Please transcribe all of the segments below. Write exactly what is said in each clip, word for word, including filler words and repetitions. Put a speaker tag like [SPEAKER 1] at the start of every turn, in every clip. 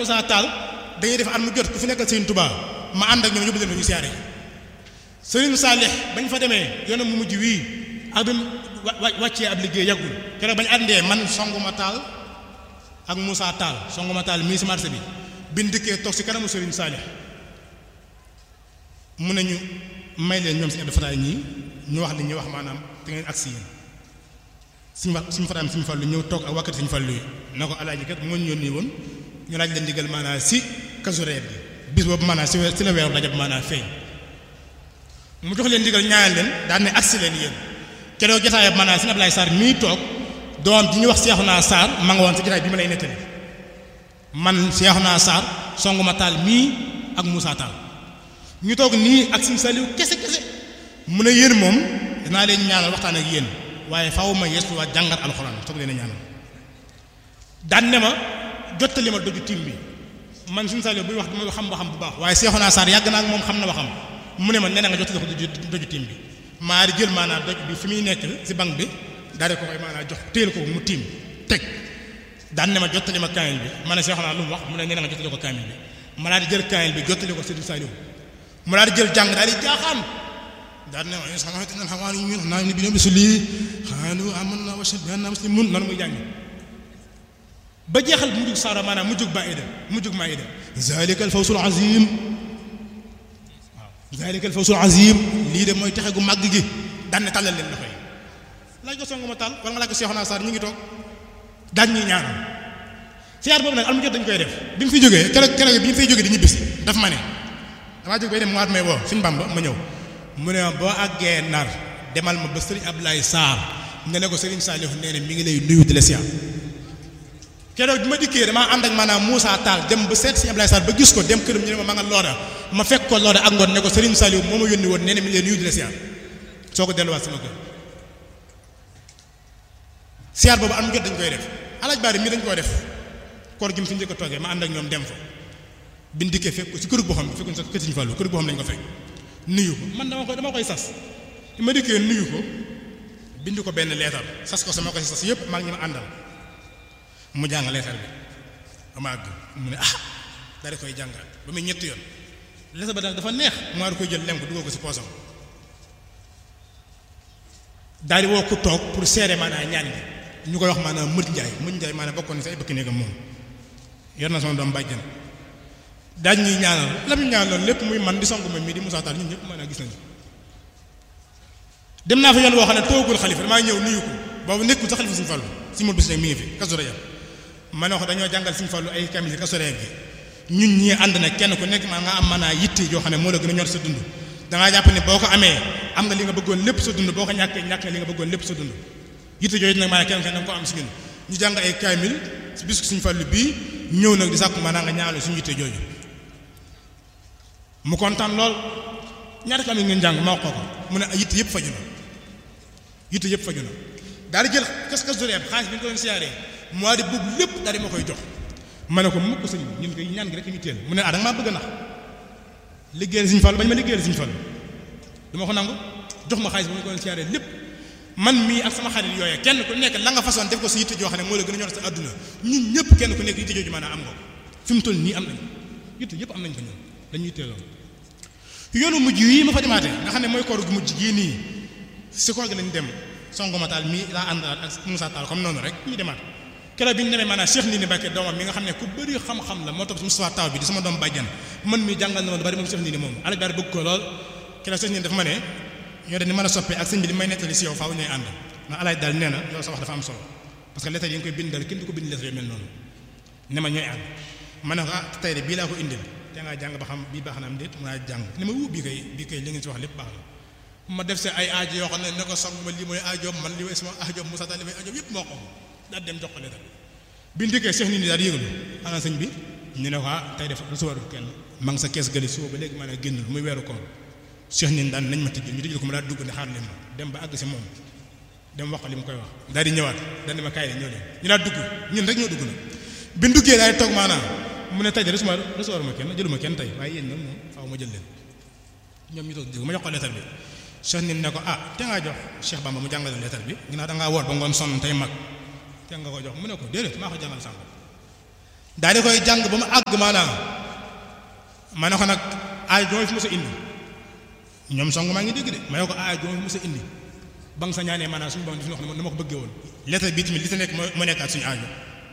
[SPEAKER 1] Moussa Tall dañuy def at mu jot ku fi nekkal Serigne Touba ma ànd ak ñoom yóbbu leen fa ñu siyaare Serigne Salih bañ fa demee yoonam mu mujj wii ak bi mu wàccee ab liggéey yàggul keroog bañ àndee man Songuma Tall ak Moussa Tall Songuma Tall mii si marché bi biñ dikkee toog si kanamu Serigne Salih mu ne ñu may leen ñoom si Abdou Fatah ñii ñu wax li ñuy wax maanaam te ngeen agsi yéen suñu wax suñu Fatah suñu Fallu ñëw toog ak wàkkati suñu Fallu yi na ko alaaji kat moo ñu yónni woon ñu laaj leen ndigal maanaam si Kazu Rajab bi bis boobu maanaam si si la weeru Rajab maanaam feeñ mu jox leen ndigal ñaanal leen daan ne agsi leen yéen keroog jotaay maanaam si Ablaye Sarr mii toog doom ji ñu wax Seexuna Sarr ma nga woon si jotaay bi ma lay nettali man Seexuna Sarr Songuma Tall mii ak Moussa Tall ñu toog nii ak suñu Saliou kese kese mu ne yéen moom dinaa leen ñaanal waxtaan ak yéen waaye faaw ma yeesuwaat jàngat alxuraan soog leen a ñaanal daan ne ma jottali ma doju tim bi man suñu Saliou buy wax dama xam ba xam bu baax waaye Seexuna Sarr yàgg naa ak moom xam na waxam mu ne ma nee na nga jottali ko doju tim bi maa di jël maanaam doj bi fi muy nekk si banque bi daal di ko koy maanaam jox téel ko mu tiim teg daan ne ma jottali ma kaamil bi ma ne Seexuna lu mu wax mu ne nee na nga jottali ko kaamil bi ma daal di jël kaamil bi jottali ko Serigne Saliou mu daal di jël jàng daal di jaaxaan daal ne ma sama xarit nan xawaani ñu naa ni bi ñoom bisu lii xaalu amanna wa shahidna bi anna muslimun noonu muy jàng ba jeexal mujjug saara maanaam mujjug baida mujjug maida zalika al fawsul azim waaw zalika al fawsul azim lii de mooy texe gu màgg gi daan ne tàllal leen loxo yi laaj ko Songuma Tall wala nga laaj ko Seexuna Sarr ñu ngi toog daan ñuy ñaanal siyaar boobu nag al mu jot dañ koy def bi mu fi jógee keroog keroog bi mu fiy jógee di ñibbisi daf ma ne damaa jóg bay dem mu waat may woo suñu Bamba ma ñëw mu ne boo àggee nar demal ma ba Serigne Ablaye Sarr nga ne ko Serigne Saliou nee na mi ngi lay nuyu di la siyaar keroog bi ma dikkee damaa ànd ak maanaam Moussa Tall dem ba seet Serigne Ablaye Sarr ba gis ko dem këram ñu ne ma ma nga looda ma fekk ko looda ak ngoon ne ko Serigne Saliou moo ma yónni woon nee na mi ngi lay nuyu di la siyaar soo ko delluwaat sama kër siyaar boobu am jot dañ koy def alaaj baari mii dañ koy def koor gi mu fi njëkk a toogee ma ànd ak ñoom dem fa biñ dikkee fekk ko ci kër boo xam ne fekkuñ sa kër Serigne Fallou kër boo xam lañ ko fekk nuyu ko man dama koy dama koy sas ma dikkee nuyu ko bind ko benn leetar sas ko sama koy sas yëpp maa ngi ñu ma àndal mu jàng leetar bi ba ma àgg mu ne ah daal di koy jàngaat ba muy ñetti yoon leetar ba daal dafa neex mu war koy jël lem ko dugal ko si poosam daal di woo ku toog pour seere maanaam ñaan gi ñu koy wax maanaam mët njaay mët njaay maanaam bokkoon ni sa ay bëkk néegam moom yor na sama doom bàjjan daañ ñuy ñaanal lam ñu ñaanal lépp muy man di sonk ma mii di Moussa Tall ñun ñëpp maanaam gis nañu dem naa fa yoon woo xam ne toogul xalifa damaa ñëw nuyu ko boobu nekkul sa xalifa Serigne Fallou si mul bis nag mi ngi fi Kazu Rajab ma ne ko dañoo jàngal Serigne Fallou ay kamil Kazu Rajab gi ñun ñii ànd na kenn ku nekk maa nga am maanaam yitte yoo xam ne moo la gën a ñor sa dund dangaa jàpp ne boo ko amee am nga li nga bëggoon lépp sa dund boo ko ñàkkee ñàkk nga li nga bëggoon lépp sa dund yitte yooyu nag maanaam kenn kenn da nga ko am si ñun ñu jàng ay kamil si bis Serigne Fallou bii ñëw nag di sàkku maanaam nga ñaanal suñu yitte jooju mu kontaan lool ñaata kamil ngeen jàng ma wax ko ko mu ne yitte yëpp faju na yitte yëpp faju na daal di jël Kazu Rajab xaalis bi ñu ko doon siyaaree mois de boobu lépp daal di ma koy jox ma ne ko mukk sëñ bi ñun koy ñaan gi rek ñu teel mu ne ah da nga maa bëgg a nax liggéeyal Serigne Fallou bañ ma liggéeyal Serigne Fallou dama ko nangu jox ma xaalis bi ñu ko doon siyaaree lépp man mii ak sama xarit yooyee kenn ku nekk la nga façon def ko si yitte joo xam ne moo la gën a ñor sa àdduna ñun ñëpp kenn ku nekk yitte jooju maanaam am nga ko fi mu toll nii am nañ yitte yëpp am nañ ko ñun dañuy teeloon yoonu mujj yi ma fa demaatee nga xam ne mooy koor gu mujj gii nii si koor gi lañ dem Songuma Tall mii laa àndal ak Moussa Tall comme noonu rek ñu demaat keroog bi ñu demee maanaam Cheikh Ndindi Mbacke doomam mi nga xam ne ku bëri xam-xam la moo topp si Moustapha Taw bi di sama doom bàjjan man mii jàngal na ma lu bari moom Cheikh Ndindi moom alaj bari bëgg ko lool keroog Cheikh Ndindi dafa ma ne ñoo de ni mën a soppee ak sëñ bi li may nettali si yow faaw ñooy ànd ndax alaj daal nee na yow sa wax dafa am solo parce que lettre yi nga koy bindal kenn du ko bind lettre yu mel noonu ne ma ñooy ànd ma ne ko ah tey de bii laa ko indil te ngaa jàng ba xam bii baax na am déet mu naa jàng ne ma wu bii kay bii kay li ngeen si wax lépp baax la ma def see ay aajo yoo xam ne ne ko song ma lii mooy aajoom man li mooy sama aajoom Moussa Tall li mooy aajoom yëpp moo ko daal dem jox ko lettre bi ndikkee Cheikh Ndindi daal yëgalu ana sëñ bi ñu ne ko ah tey def recevoir kenn ma ngi sa kees gëli suba ba léegi maanaam génnul muy weeru koor Cheikh Ndindi daan nañ ma tijjul ñu tijjul ko ma daal dugg ne xaar leen ma dem ba àgg si moom dem wax ko li mu koy wax daal di ñëwaat daal di ma kaay leen ñëw leen ñu daal dugg ñun rek ñoo dugg na bi duggee daal di toog maanaam mu ne tey de recevoir recevoir ma kenn jëluma kenn tey waaye yéen nag moom faaw ma jël leen ñoom ñu toog dégg ma jox ko lettre bi Cheikh Ndindi ne ko ah te ngaa jox Cheikh Bamba mu jàngale lettre bi ginnaaw da ngaa woor ba ngoon sonn tey mag te nga ko jox mu ne ko déedéet maa ko jàngal sànq daal di koy jàng ba mu àgg maanaam ma ne ko nag aay jooy fi mos a indi ñoom song maa ngi dégg de ma ne ko aay jooy fi mos a indi ba nga sa ñaanee maanaam suñu borom def na ko ni ma ko bëggee woon lettre bi tamit li ta nekk moo nekk ak suñu aajo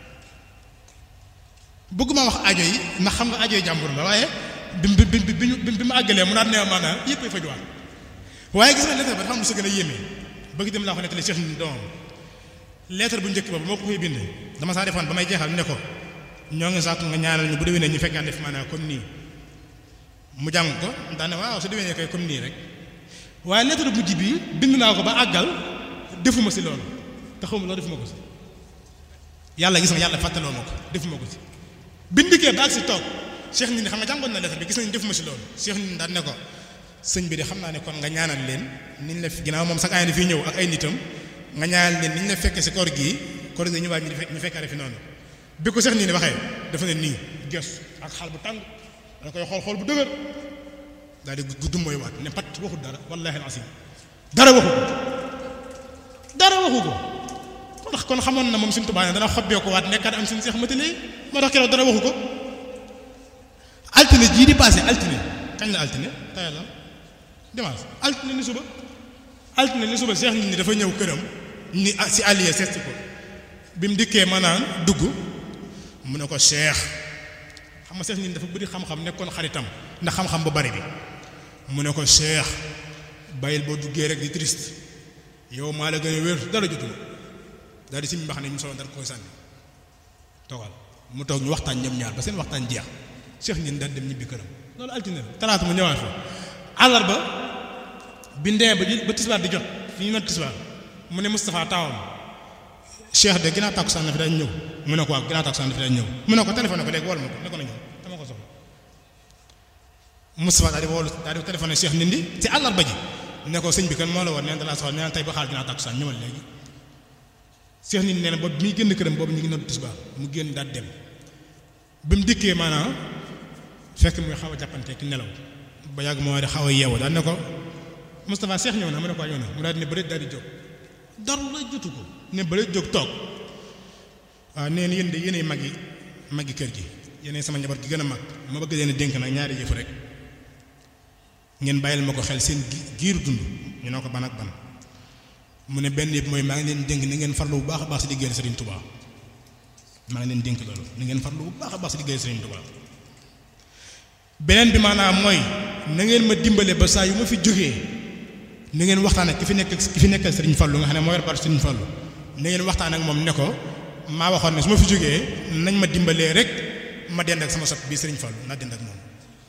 [SPEAKER 1] bëgguma wax aajo yi ndax xam nga aajo yi jàmbur la waaye bi bi bi bi bi ma àggalee mu naat ne maanaam yëpp ay fajuwaat waaye gis nga lettre ba dafa am lu sa gën a yéeme bëgg dem laa ko nettali Cheikh ni doomam lettre bu njëkk boobu moo ko koy bind dama saa defoon ba may jeexal ne ko ñoo ngi sàkk nga ñaanal ñu bu déwénee ñu fekkaan def maanaam comme nii mu jàng ko daane waaw su déwénee koy comme nii rek waaye lettre bu mujj bi bind naa ko ba àggal defuma si loolu te xaw ma loolu defuma ko si yàlla gis nga yàlla fàttaloo ma ko defuma ko si bindikee ba ak si toog Cheikh ni xam nga jàngoon na lettre bi gis nañ defuma si loolu Cheikh ni daan ne ko sëñ bi de xam naa ne kon nga ñaanal leen niñ la ginnaaw moom sax ay na fii ñëw ak ay nitam nga ñaanal leen niñ la fekkee si koor gii koor gi ñu waaj ñu fekkaare fi noonu bi ko Cheikh nii ni waxee dafa ne nii gestu ak xaal bu tàng da koy xool xool bu dëgër daal di gudd mooy waat ne pat waxul dara wallahi alasim dara waxu ko dara waxu ko kon kon xamoon na moom suñu Tuubaa ne dana xobbee ko waat nekkaat am suñu Seex Matalee moo tax keroog dara waxu ko altine jii di passé altine kañ la altine tey la dimanche altine ni suba altine ni suba Cheikh nit ñi dafa ñëw këram ni si allié seet ko bi mu dikkee maanaam dugg mu ne ko Cheikh xam nga Cheikh nit ñi dafa bëri xam-xam nekkoon xaritam ndax xam-xam bu bari bi mu ne ko Cheikh bàyyil boo duggee rek di triste yow maa la gën a wér dara jotuma daal di si mbax ne ñu solo dara koy sànni toogal mu toog ñu waxtaan ñoom ñaar ba seen waxtaan jeex Cheikh nit ñi daal dem ñibbi këram loolu altine la talaata mu ñëwaat fa àllarba bi ndee ba ba tisbaar di jot fi ñu noot tisbaar mu ne Moustapha taawam Cheikh de ginnaaw tàkkusaan na fi dañ ñëw mu ne ko waaw ginnaaw tàkkusaan na fi dañ ñëw mu ne ko téléphone ko léegi wol ma ko ne ko na ñëw dama ko soxla Moustapha daal di woolu daal di téléphoné Cheikh Ndindi ci àllarba ji ne ko sëñ bi kan moo la woon nee na dalaa soxla nee na tey ba xaal ginnaaw tàkkusaan ñëwal léegi Cheikh Ndindi nee na boobu mi ngi génn këram boobu ñu ngi noot tisbaar mu génn daal dem bi mu dikkee maanaam fekk muy xaw a jàppante ki nelaw ba yàgg moo di xaw a yeewu daal ne ko Moustapha Cheikh ñëw na mu ne ko ñëw na mu daal di ne bëreet daal di jóg dara la jotu ko ne bëreet jóg toog waaw nee na yéen de yéenay mag yi mag yi kër gi yéenay sama njaboot gi gën a mag ma bëgg leen a dénk nag ñaari yëf rek ngeen bàyyil ma ko xel seen giiru dund ñu ne ko ban ak ban mu ne benn yëpp mooy maa ngi leen dénk ni ngeen farlu bu baax a baax si liggéeyal Serigne Touba maa ngi leen dénk loolu ni ngeen farlu bu baax a baax si liggéeyal Serigne Touba beneen bi maanaam mooy na ngeen ma dimbale ba saa yu ma fi jógee na ngeen waxtaan ak ki fi nekk ki fi nekkal Serigne Fallou nga xam ne moo yor bar Serigne Fallou na ngeen waxtaan ak moom ne ko maa waxoon ne su ma fi jógee nañ ma dimbalee rek ma dend ak sama sot bii Serigne Fallou naa dend ak moom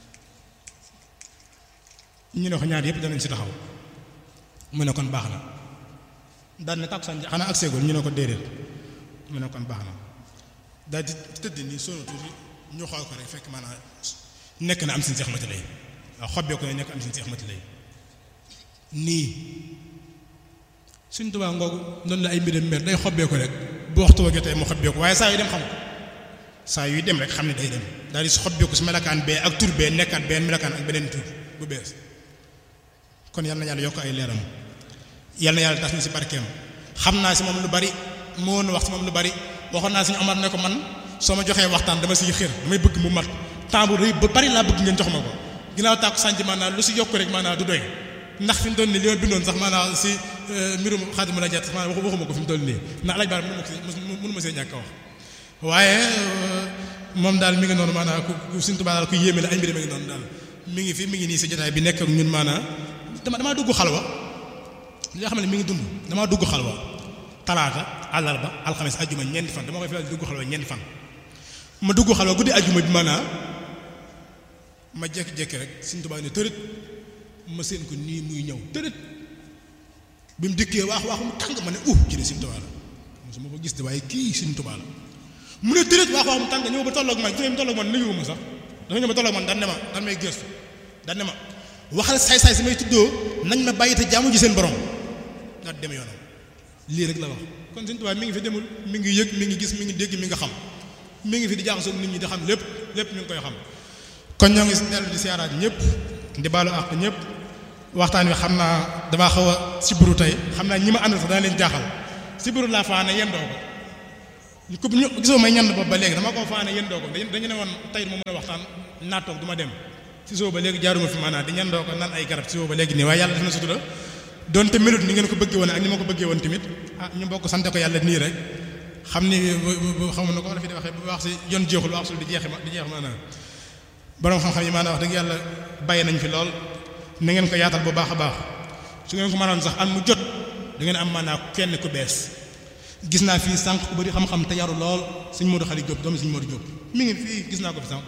[SPEAKER 1] ñu ne ko ñaar yëpp danañ si taxaw mu ne kon baax na daal ne tàkkusaan ji xanaa ak seegul ñu ne ko déedéet mu ne kon baax na daal di tëdd nii sonu tuuti ñu xool ko rek fekk maanaam nekk na am suñu Seex Matalee waaw xobbee ko ne nekk am suñu Seex Matalee nii suñ Tuubaa ngoogu noonu la ay mbiram mer day xobbee ko rek bu waxtu wa jotee mu xobbee ko waaye saa yu dem xam ko saa yuy dem rek xam ne day dem daal di si xobbee ko si melakaan bee ak tur bee nekkaat benn melakaan ak beneen tur bu bees kon yal na yàlla yokk ay leeram yal na yàlla tas na si barkeem xam naa si moom lu bari moo woon wax si moom lu bari waxoon naa suñu Omar ne ko man soo ma joxee waxtaan dama siy xër damay bëgg mu mat temps bu rëy ba bari laa bëgg ngeen jox ma ko ginnaaw tàkku sànc maanaam lu si yokk rek maanaam du doy ndax fi mu toll nii li ma bindoon sax maanaam si mbirum Xaadimu la jat maanaam waxuma ko fi mu toll nii ndax alaaj baar mënu ma ko mënu ma see ñàkk a wax waaye moom daal mi ngi noonu maanaam ku Sëriñ Tuubaa daal ku yéeme la ay mbir mi ngi noonu daal mi ngi fi mi ngi nii si jotaay bi nekk ak ñun maanaam dama damaa dugg xalwa li nga xam ne mi ngi dund damaa dugg xalwa talaata àllarba alxames ajjuma ñeenti fan dama koy fi dugg xalwa ñeenti fan ma dugg xalwa guddi ajjuma bi maanaam ma jékki-jékki rek Sëriñ Tuubaa ne tërët ma seen ko nii muy ñëw tërët bi mu dikkee waax waax mu tàng ma ne uh ci de Sëriñ Tuubaa la mosuma ko gis de waaye kii Sëriñ Tuubaa la mu ne tërët waax waax mu tàng ñëw ba tolloog man fi mu tolloog man nuyu ma sax dafa ñëw ba tolloog man daan ne ma daan may gëstu daan ne ma waxal saay-saay si may tuddoo nañ ma bàyyi te jaamu ji seen borom daal dem yoonam lii rek la wax kon Sëriñ Tuubaa mi ngi fi demul mi ngi yëg mi ngi gis mi ngi dégg mi nga xam mi ngi fi di jaaxasoo nit ñi di xam lépp lépp mi ngi koy xam kon ñoo ngi dellu di siyaaraat ñëpp di baalu àq ñëpp waxtaan wi xam naa damaa xaw a sibbiru tey xam naa ñi ma àndal sax dana leen jaaxal sibbiru laa faa ne yendoo ko ku ñu gisoo may ñand boobu ba léegi dama ko faane yéen doo ko dañu ne woon tey mu mën a waxtaan naa toog du ma dem si soo ba léegi jaaruma fi maanaam di ñandoo ko naan ay garab si soo ba léegi nii waaye yàlla def na sutura donte melut ni ngeen ko bëggee woon ak ni ma ko bëggee woon tamit ah ñu bokk sante ko yàlla nii rek xam ni xam na ko wala fi di waxee bu wax si yoon jeexul wax sul di jeexe di jeex maanaam borom xam-xam yi maanaam wax dëgg yàlla bàyyi nañ fi lool na ngeen ko yaatal bu baax a baax su ngeen ko mënoon sax am mu jot da ngeen am maanaam kenn ku bees gis naa fii sànq ku bëri xam-xam te yaru lool sëñ Modou Khali Diop doomu sëñ Modou Diop mi ngi fii gis naa ko fi sànq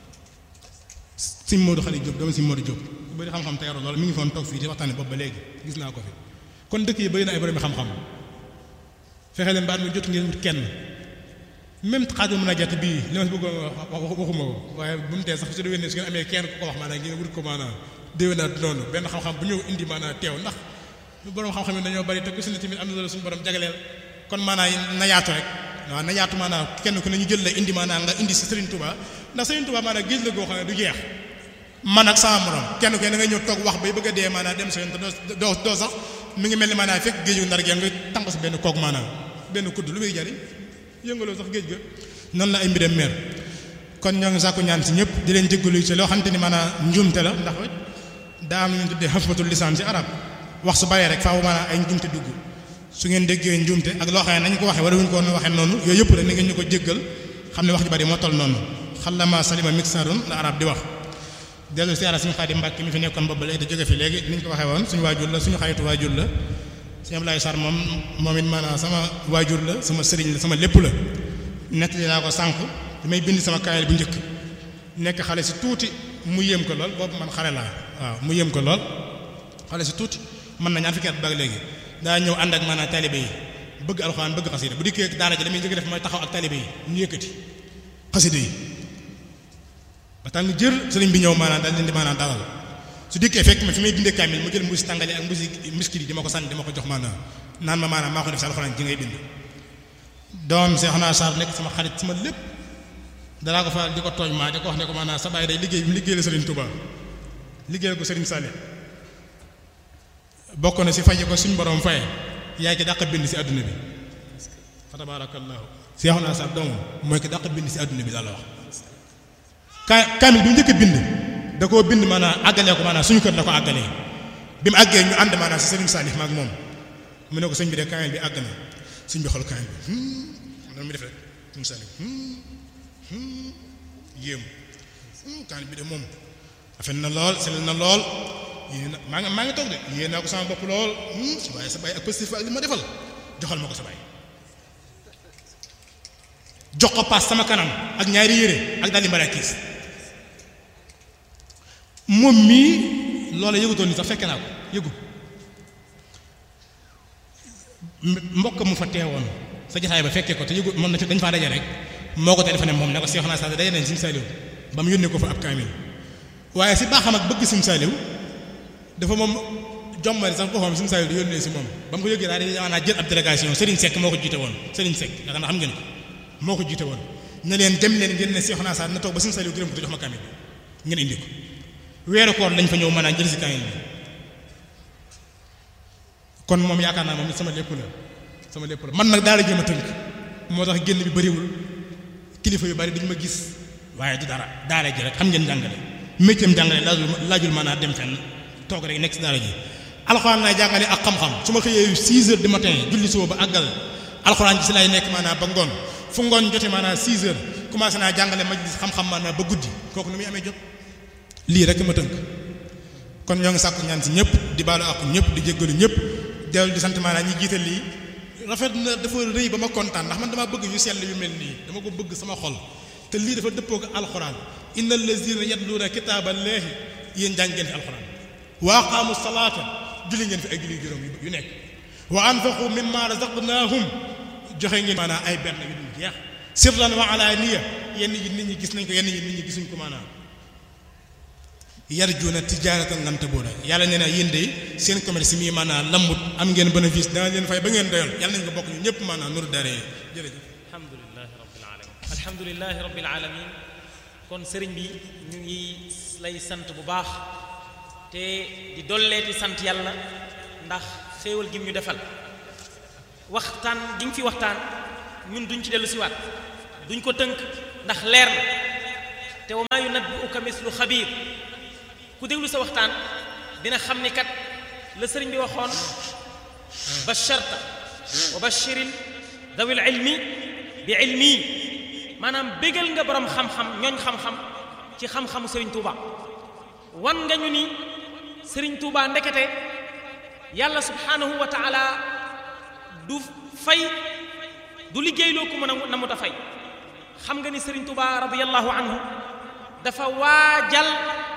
[SPEAKER 1] sëñ Modou Khali Diop doomu sëñ Modou Diop ku bëri xam-xam te yaru lool mi ngi foon toog fii di waxtaane boobu ba léegi gis naa ko fi kon dëkk yi bëri na ay borom xam-xam fexe leen ba at mi jot ngeen wut kenn même xaajal mën a jàtt bii li ma si bëggoon wax waxuma ko waaye bu mu tee sax su déwénee su ngeen amee kenn ku ko wax maanaam ngeen wut ko maanaam déwénaat noonu benn xam-xam bu ñëw indi maanaam teew ndax borom xam-xam yi dañoo bari te ku si ne tamit am na loolu suñu borom jagleel kon maanaam na yaatu rek waaw na yaatu maanaam kenn ku ne ñu jël la indi maanaam nga indi si Serigne Touba ndax Serigne Touba maanaam géej la goo xam ne du jeex man ak sama morom kenn ku ne da ngay ñëw toog wax bay bëgg a dee maanaam dem sa yoon te doo doo sax mi ngi mel ni maanaam fekk géeju ndar gi nga tànq si benn koog maanaam benn kudd lu muy jariñ yëngaloo sax géej ga noonu la ay mbiram meer kon ñoo ngi sàkku ñaan si ñëpp di leen jéggalu ci loo xamante ni maanaam njuumte la ndax daa am lu ñu tuddee xafmatul lisaan ci arab wax su baree rek faaw maanaam ay njuumte dugg su ngeen déggee njuumte ak loo xam ne nañu ko waxee wala wuñu ko waxee noonu yooyu yëpp rek ni ngeen ñu ko jéggal xam ne wax ju bari moo toll noonu xalama salima mixarun la arab di wax dellu si ara suñu Xaadim Mbàkke mi fi nekkoon boobu léegi te jóge fi léegi ni ñu ko waxee woon suñu waajur la suñu xaritu waajur la sëñ Ablaye Sarr moom moom it maanaam sama waajur la sama sëriñ la sama lépp la nettali naa ko sànq damay bind sama kaayal bu njëkk nekk xale si tuuti mu yéem ko lool boobu man xale laa waaw mu yéem ko lool xale si tuuti mën na ñaar fukki at ba léegi daa ñëw ànd ak maanaam taalibe yi bëgg alxuraan bëgg xasida bu dikkee daara ji la muy njëkk def mooy taxaw ak taalibe yi ñu yëkkati xasida yi ba tàng jër sëriñ bi ñëw maanaam daal leen di maanaam dalal su dikkee fekk ma fi may bindee kaamil mu jël mbuusi tàngale ak mbuusi miskit yi di ma ko sànni di ma ko jox maanaam naan ma maanaam maa ko def si alxuraan ji ngay bind doom Seexuna Sarr nekk sama xarit sama lépp danaa ko faral di ko tooñ maa di ko wax ne ko maanaam sa baay day liggéey bi liggéey la Sëriñ Touba liggéey ko Sëriñ Salih bokk na si faye ko suñ borom faye yaay ki dàq bind si àdduna bi fa tabaarakallaahu Seexuna Sarr doomam mooy ki dàq bind si àdduna bi daal la wax ka kaamil bi njëkk a bind da koo bind maanaam àggalee ko maanaam suñu kër la ko àggalee bi mu àggee ñu ànd maanaam si Sëriñ Salih maag moom mu ne ko sëñ bi de kaamil bi àgg na sëñ bi xool kaamil bi noonu mu def rek Sëriñ Salih yéemu kaamil bi de moom rafet na lool sell na lool yéen maa ngi maa ngi toog de yéen naa ko sama bopp lool su bàyyi sa bàyyi ak positif ak li ma defal joxal ma ko sa bàyyi jox ko paas sama kanam ak ñaari yére ak daal di marakiis moom mii loola yëgutoon ni sax fekke naa ko yëgu mbokk mu fa teewoon sa jotaay ba fekkee ko te yëgu moom na dañ faa daje rek moo ko téléphoné moom ne ko Seexuna Sarr daje nañ Sëriñ Saliou ba mu yónnee ko fa ab kaamil waaye si baaxam ak bëgg Sëriñ Saliou dafa moom jombari sax boppam Sëriñ Saliou di yónnee si moom ba mu ko yëgee daal di maanaam jël ab délégation Serigne Seck moo ko jiite woon Serigne Seck yaakaar naa xam ngeen ko moo ko jiite woon ne leen dem leen ngeen ne Seexuna Sarr na toog ba Sëriñ Saliou gërëm ko te jox ma kaamil bi ngeen indi ko weeru koor lañ fa ñëw maanaam jël si kaamil bi kon moom yaakaar naa moom sama lépp la sama lépp la man nag daal di jéem a tënk moo tax génn bi bëriwul kilifa yu bari duñu ma gis waaye du dara daara ji rek xam ngeen jàngale métier jàngale laajul laajul maanaam dem fenn toog rek nekk si daara ji alxuraan laay jàngale ak xam-xam su ma xëyee six heures du matin julli suba ba àggal alxuraan ji si lay nekk maanaam ba ngoon fu ngoon jotee maanaam six heures commencé naa jàngale majlis xam-xam maanaam ba guddi kooku nu muy amee jot lii rek ma tënk kon ñoo ngi sàkku ñaan si ñëpp di baalu ak ñëpp di jéggalu ñëpp dellu di sant maanaam ñi jiital lii rafet na dafa rëy ba ma kontaan ndax man dama bëgg yu sell yu mel nii dama ko bëgg sama xol te lii dafa dëppoo ak alxuraan innal lazina yatluuna kitaaballahi yéen jàng ngeen fi alxuraan wa aqaamu salaata julli ngeen fi ay julli juróom yu nekk wa anfaqu mimma razaqnaahum joxe ngeen maanaam ay benn yu dul jeex sirran wa alaaniya yenn yi nit ñi gis nañ ko yenn yi nit ñi gisuñ ko maanaam yarjuuna tijaaratan lan tabuura yàlla nee na yéen de seen commerce mi maanaam lambut am ngeen bénéfice dana leen fay ba ngeen doyal yàlla nañ ko bokk ñu ñëpp maanaam nuru daare jërëjëf
[SPEAKER 2] alhamdulilahi rabbil alamin alhamdulilahi rabbil alamin kon sëriñ bi ñu ngi lay sant bu baax te di dolleeti sant yàlla ndax xéewal gi ñu defal waxtaan gi nga fi waxtaan ñun duñ ci dellu siwaat duñ ko tënk ndax leer na te wa maa yunabbi'uka mislu xabiir ku déglu sa waxtaan dina xam ni kat la sëriñ bi waxoon basharta wa bashiril dawil ilmi bi ilmi maanaam bégal nga borom xam-xam ñooñ xam-xam ci xam-xamu sëriñ Touba wan nga ñu ni sëriñ Touba ndekete yàlla subhanahu wa taala du fay du liggéeyloo ku mën a na mu ta fay xam nga ni sëriñ Touba radiyallahu anhu dafa waajal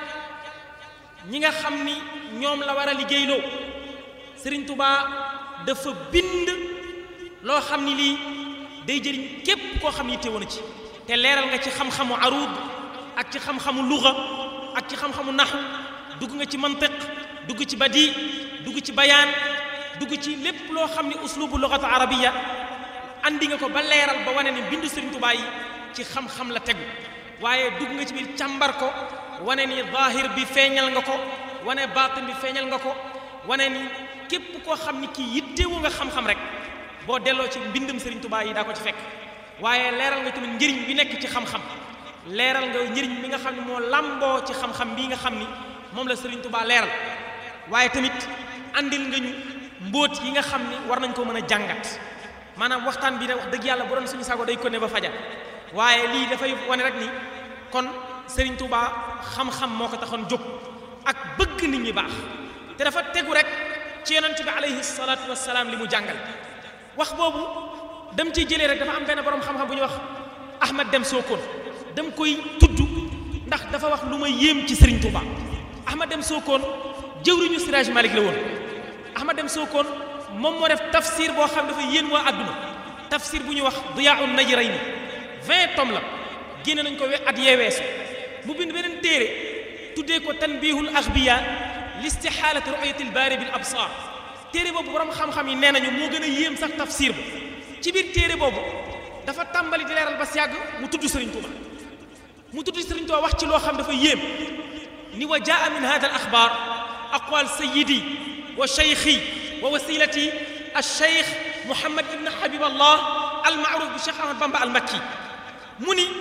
[SPEAKER 2] ñi nga xam ni ñoom la war a liggéeyloo sëriñ Touba dafa bind loo xam ni lii day jëriñ képp koo xam ni teewoon na ci te leeral nga ci xam-xamu aruud ak ci xam-xamu luga ak ci xam-xamu naxu dugg nga ci mantiq dugg ci badi dugg ci bayaan dugg ci lépp loo xam ni uslubu lugatu arabiya andi nga ko ba leeral ba wane ni bindu sëriñ Touba yi ci xam-xam la tegu waaye dugg nga ci biir càmbar ko wane ni zahir bi feeñal nga ko wane baatin bi feeñal nga ko wane ni képp koo xam ni kii yittewu nga xam-xam rek boo delloo ci mbindum Serigne Touba yi daa ko ci fekk waaye leeral nga tamit njëriñ bi nekk ci xam-xam leeral nga njëriñ bi nga xam ne moo làmboo ci xam-xam bii nga xam ni moom la Serigne Touba leeral waaye tamit andil nga ñu mbóot yi nga xam ni war nañ ko mën a jàngat maanaam waxtaan bi ne wax dëgg yàlla bu doon suñu sago day ko ne ba fajar waaye lii dafay wane rek ni kon Serigne Touba xam-xam moo ko taxoon jóg ak bëgg nit ñi baax te dafa tegu rek ci yonent bi alayhi salaatu wassalaam li mu jàngal wax boobu dem ciy jëlee rek dafa am benn borom xam-xam bu ñuy wax Ahmad Dem Sokone dem koy tudd ndax dafa wax lu ma yéem ci Serigne Touba Ahmad Dem Sokone jëwriñu Siraj Malik la woon Ahmad Dem Sokone moom moo def tafsir boo xam dafa yéen waa àdduna tafsir bu ñuy wax Diyaa'un Najrayni vingt tomes la génne nañ ko we at yeeweesu mu bind beneen téere tuddee ko tanbihul axbiya listihaalati ru'yati albaari bil absaar téere boobu borom xam-xam yi nee nañu moo gën a yéem sax tafsir ba ci biir téere boobu dafa tàmbali di leeral ba si yàgg mu tudd Serigne Touba mu tudd Serigne Touba wax ci loo xam dafa yéem ni wa jaa min hada al axbaar aqwal sayidi wa cheikhi wa wasilati al cheikh Mouhamad ibn Habiballah al maaruf bi Cheikh Ahmad Bamba al Makki mu ni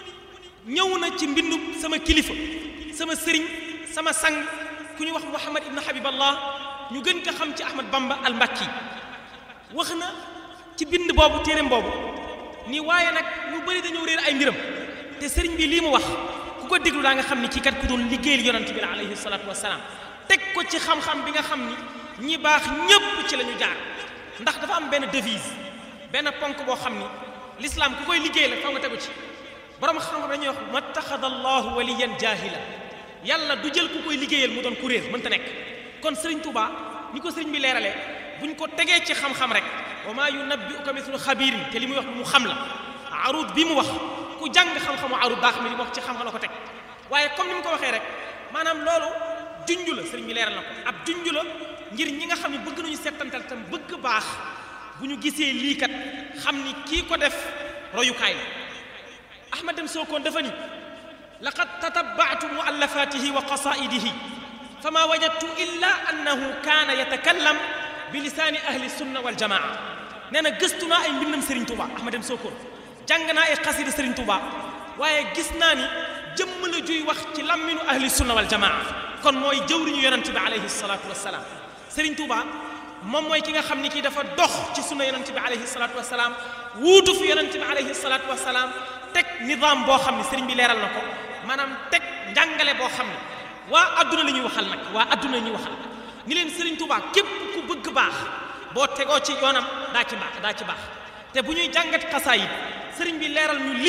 [SPEAKER 2] ñëw na ci mbindum sama kilifa sama sëriñ sama sang ku ñu wax Mouhamad ibn Habiballah ñu gën ko xam ci Ahmad Bamba al Makki wax na ci bind boobu téereem boobu ni waaye nag ñu bëri dañoo réer ay mbiram te sëriñ bi lii mu wax ku ko déglu daa nga xam ni kii kat ku doon liggéeyal yonent bi la alayhi salaatu wassalaam teg ko ci xam-xam bi nga xam ni ñi baax ñépp ci la ñu jaar ndax dafa am benn devise benn ponk boo xam ni l'islam ku koy liggéey la fa nga tegu ci borom xam-xam dañuy wax mattaxada allahu waliyan jahila yàlla du jël ku koy liggéeyal mu doon ku réer mënta nekk kon Serigne Touba ni ko sëriñ bi leeralee buñ ko tegee ci xam-xam rek wa maa yunabbi'uka mithlu xabiirin te li muy wax mu xam la arud bi mu wax ku jàng xam-xamu arud daa xam ne li mu wax ci xam-xam la ko teg waaye comme ni mu ko waxee rek maanaam loolu junj la sëriñ bi leeral na ko ab junj la ngir ñi nga xam ne bëgg nañu settantal tam bëgg baax bu ñu gisee lii kat xam ni kii ko def royukaay la Ahmad Dem Sokone dafa ni laqad tatabba'tu mu'allafatihi wa qasaidihi fama wajadtu illa annahu kaana yatakallam bi lisaani ahli sunna wal jamaa nee na gëstu naa ay mbindam Serigne Touba Ahmad Dem Sokone jàng naa ay xasida Serigne Touba waaye gis naa ni jëmm la juy wax ci lamminu ahli sunna wal jamaa kon mooy jëwriñu yonent bi alayhi salaatu wassalaam Serigne Touba moom mooy ki nga xam ni kii dafa dox ci sunna yonent bi alayhi salaatu wassalaam wuutu fi yonent bi alayhi salaatu wassalaam teg nizaam boo xam ne sëriñ bi leeral na ko maanaam teg njàngale boo xam ne waa adduna la ñuy waxal nag waa adduna la ñuy waxal ni leen sëriñ Touba képp ku bëgg baax boo tegoo ci yoonam daa ci baax daa ci baax te bu ñuy jàngat xasaayid sëriñ bi leeral ñu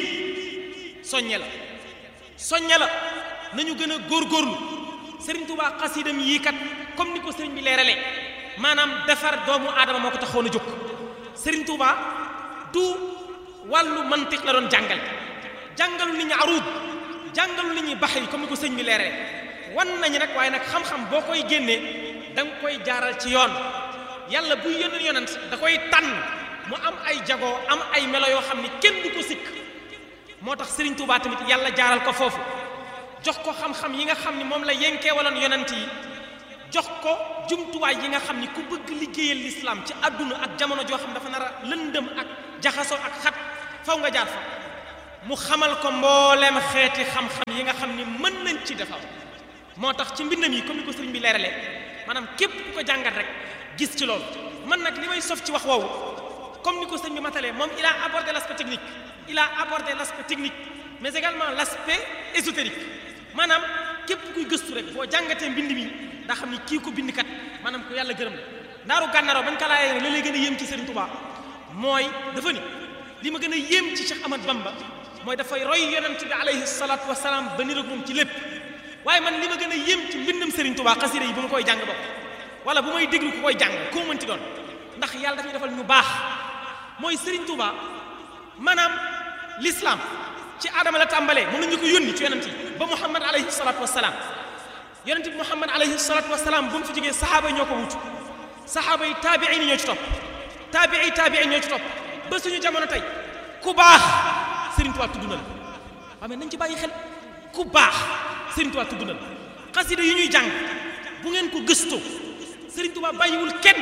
[SPEAKER 2] lii soññe la soññe la nañu gën a góorgóorlu sëriñ Touba xasidam yii kat comme ni ko sëriñ bi leeralee maanaam defar doomu aadama moo ko taxoon a jóg sëriñ Touba du wàllu mantiq la doon jàngal jàngalu nit ñi aruud jàngalu nit ñi baxri comme ni ko sëñ bi leeree wan nañu nag waaye nag xam-xam boo koy génnee da nga koy jaaral ci yoon yàlla buy yónni yonent da koy tànn mu am ay jagoo am ay melo yoo xam ni kenn du ko sikk moo tax Serigne Touba tamit yàlla jaaral ko foofu jox ko xam-xam yi nga xam ni moom la yenkee waloon yonent yi jox ko jumtuwaay yi nga xam ni ku bëgg liggéeyal lislaam ci àdduna ak jamono joo xam dafa nar a lëndëm ak jaxasoo ak xat faw nga jaar fa mu xamal ko mbooleem xeeti xam-xam yi nga xam ni mën nañ ci defar moo tax ci mbindam yi comme ni ko sëriñ bi leeralee maanaam képp ku ko jàngat rek gis ci loolu man nag li may sof ci wax woowu comme ni ko sëriñ bi matalee moom il a abordé l'aspect technique il a abordé l'aspect technique mais également l'aspect ésotérique maanaam képp kuy gëstu rek boo jàngatee mbind mi daa xam ni kii ko bind kat maanaam ko yàlla gërëm la ndaaru gànnaaroo bañ ko laajee la lay gën a yéem ci Serigne Touba mooy dafa ni li ma gën a yéem ci Cheikh Ahmad Bamba mooy dafay roy yonent bi alayhi salaatu wasalaam ba niroog moom ci lépp waaye man li ma gën a yéem ci mbindam Serigne Touba xasida yi bu ma koy jàng bopp wala bu may déglu ku koy jàng koo mën ci doon ndax yàlla daf ñu defal ñu baax mooy Serigne Touba maanaam l'islam ci aadama la tàmbalee mën nañu ko yónni ci yonent yi ba Muhammad alayhi salaatu wasalaam yonent bi Muhammad alayhi salaatu wasalaam bu mu fi jógee saxaaba yi ñoo ko wutu saxaaba yi taabiin yi ñoo ci topp taabii taabiin ñoo ci topp ba suñu jamono tey ku baax Serigne Touba tudd na la waaw mais nañ ci bàyyi xel ku baax Serigne Touba tudd na la xasida yi ñuy jàng bu ngeen ko gëstoo Serigne Touba bàyyiwul kenn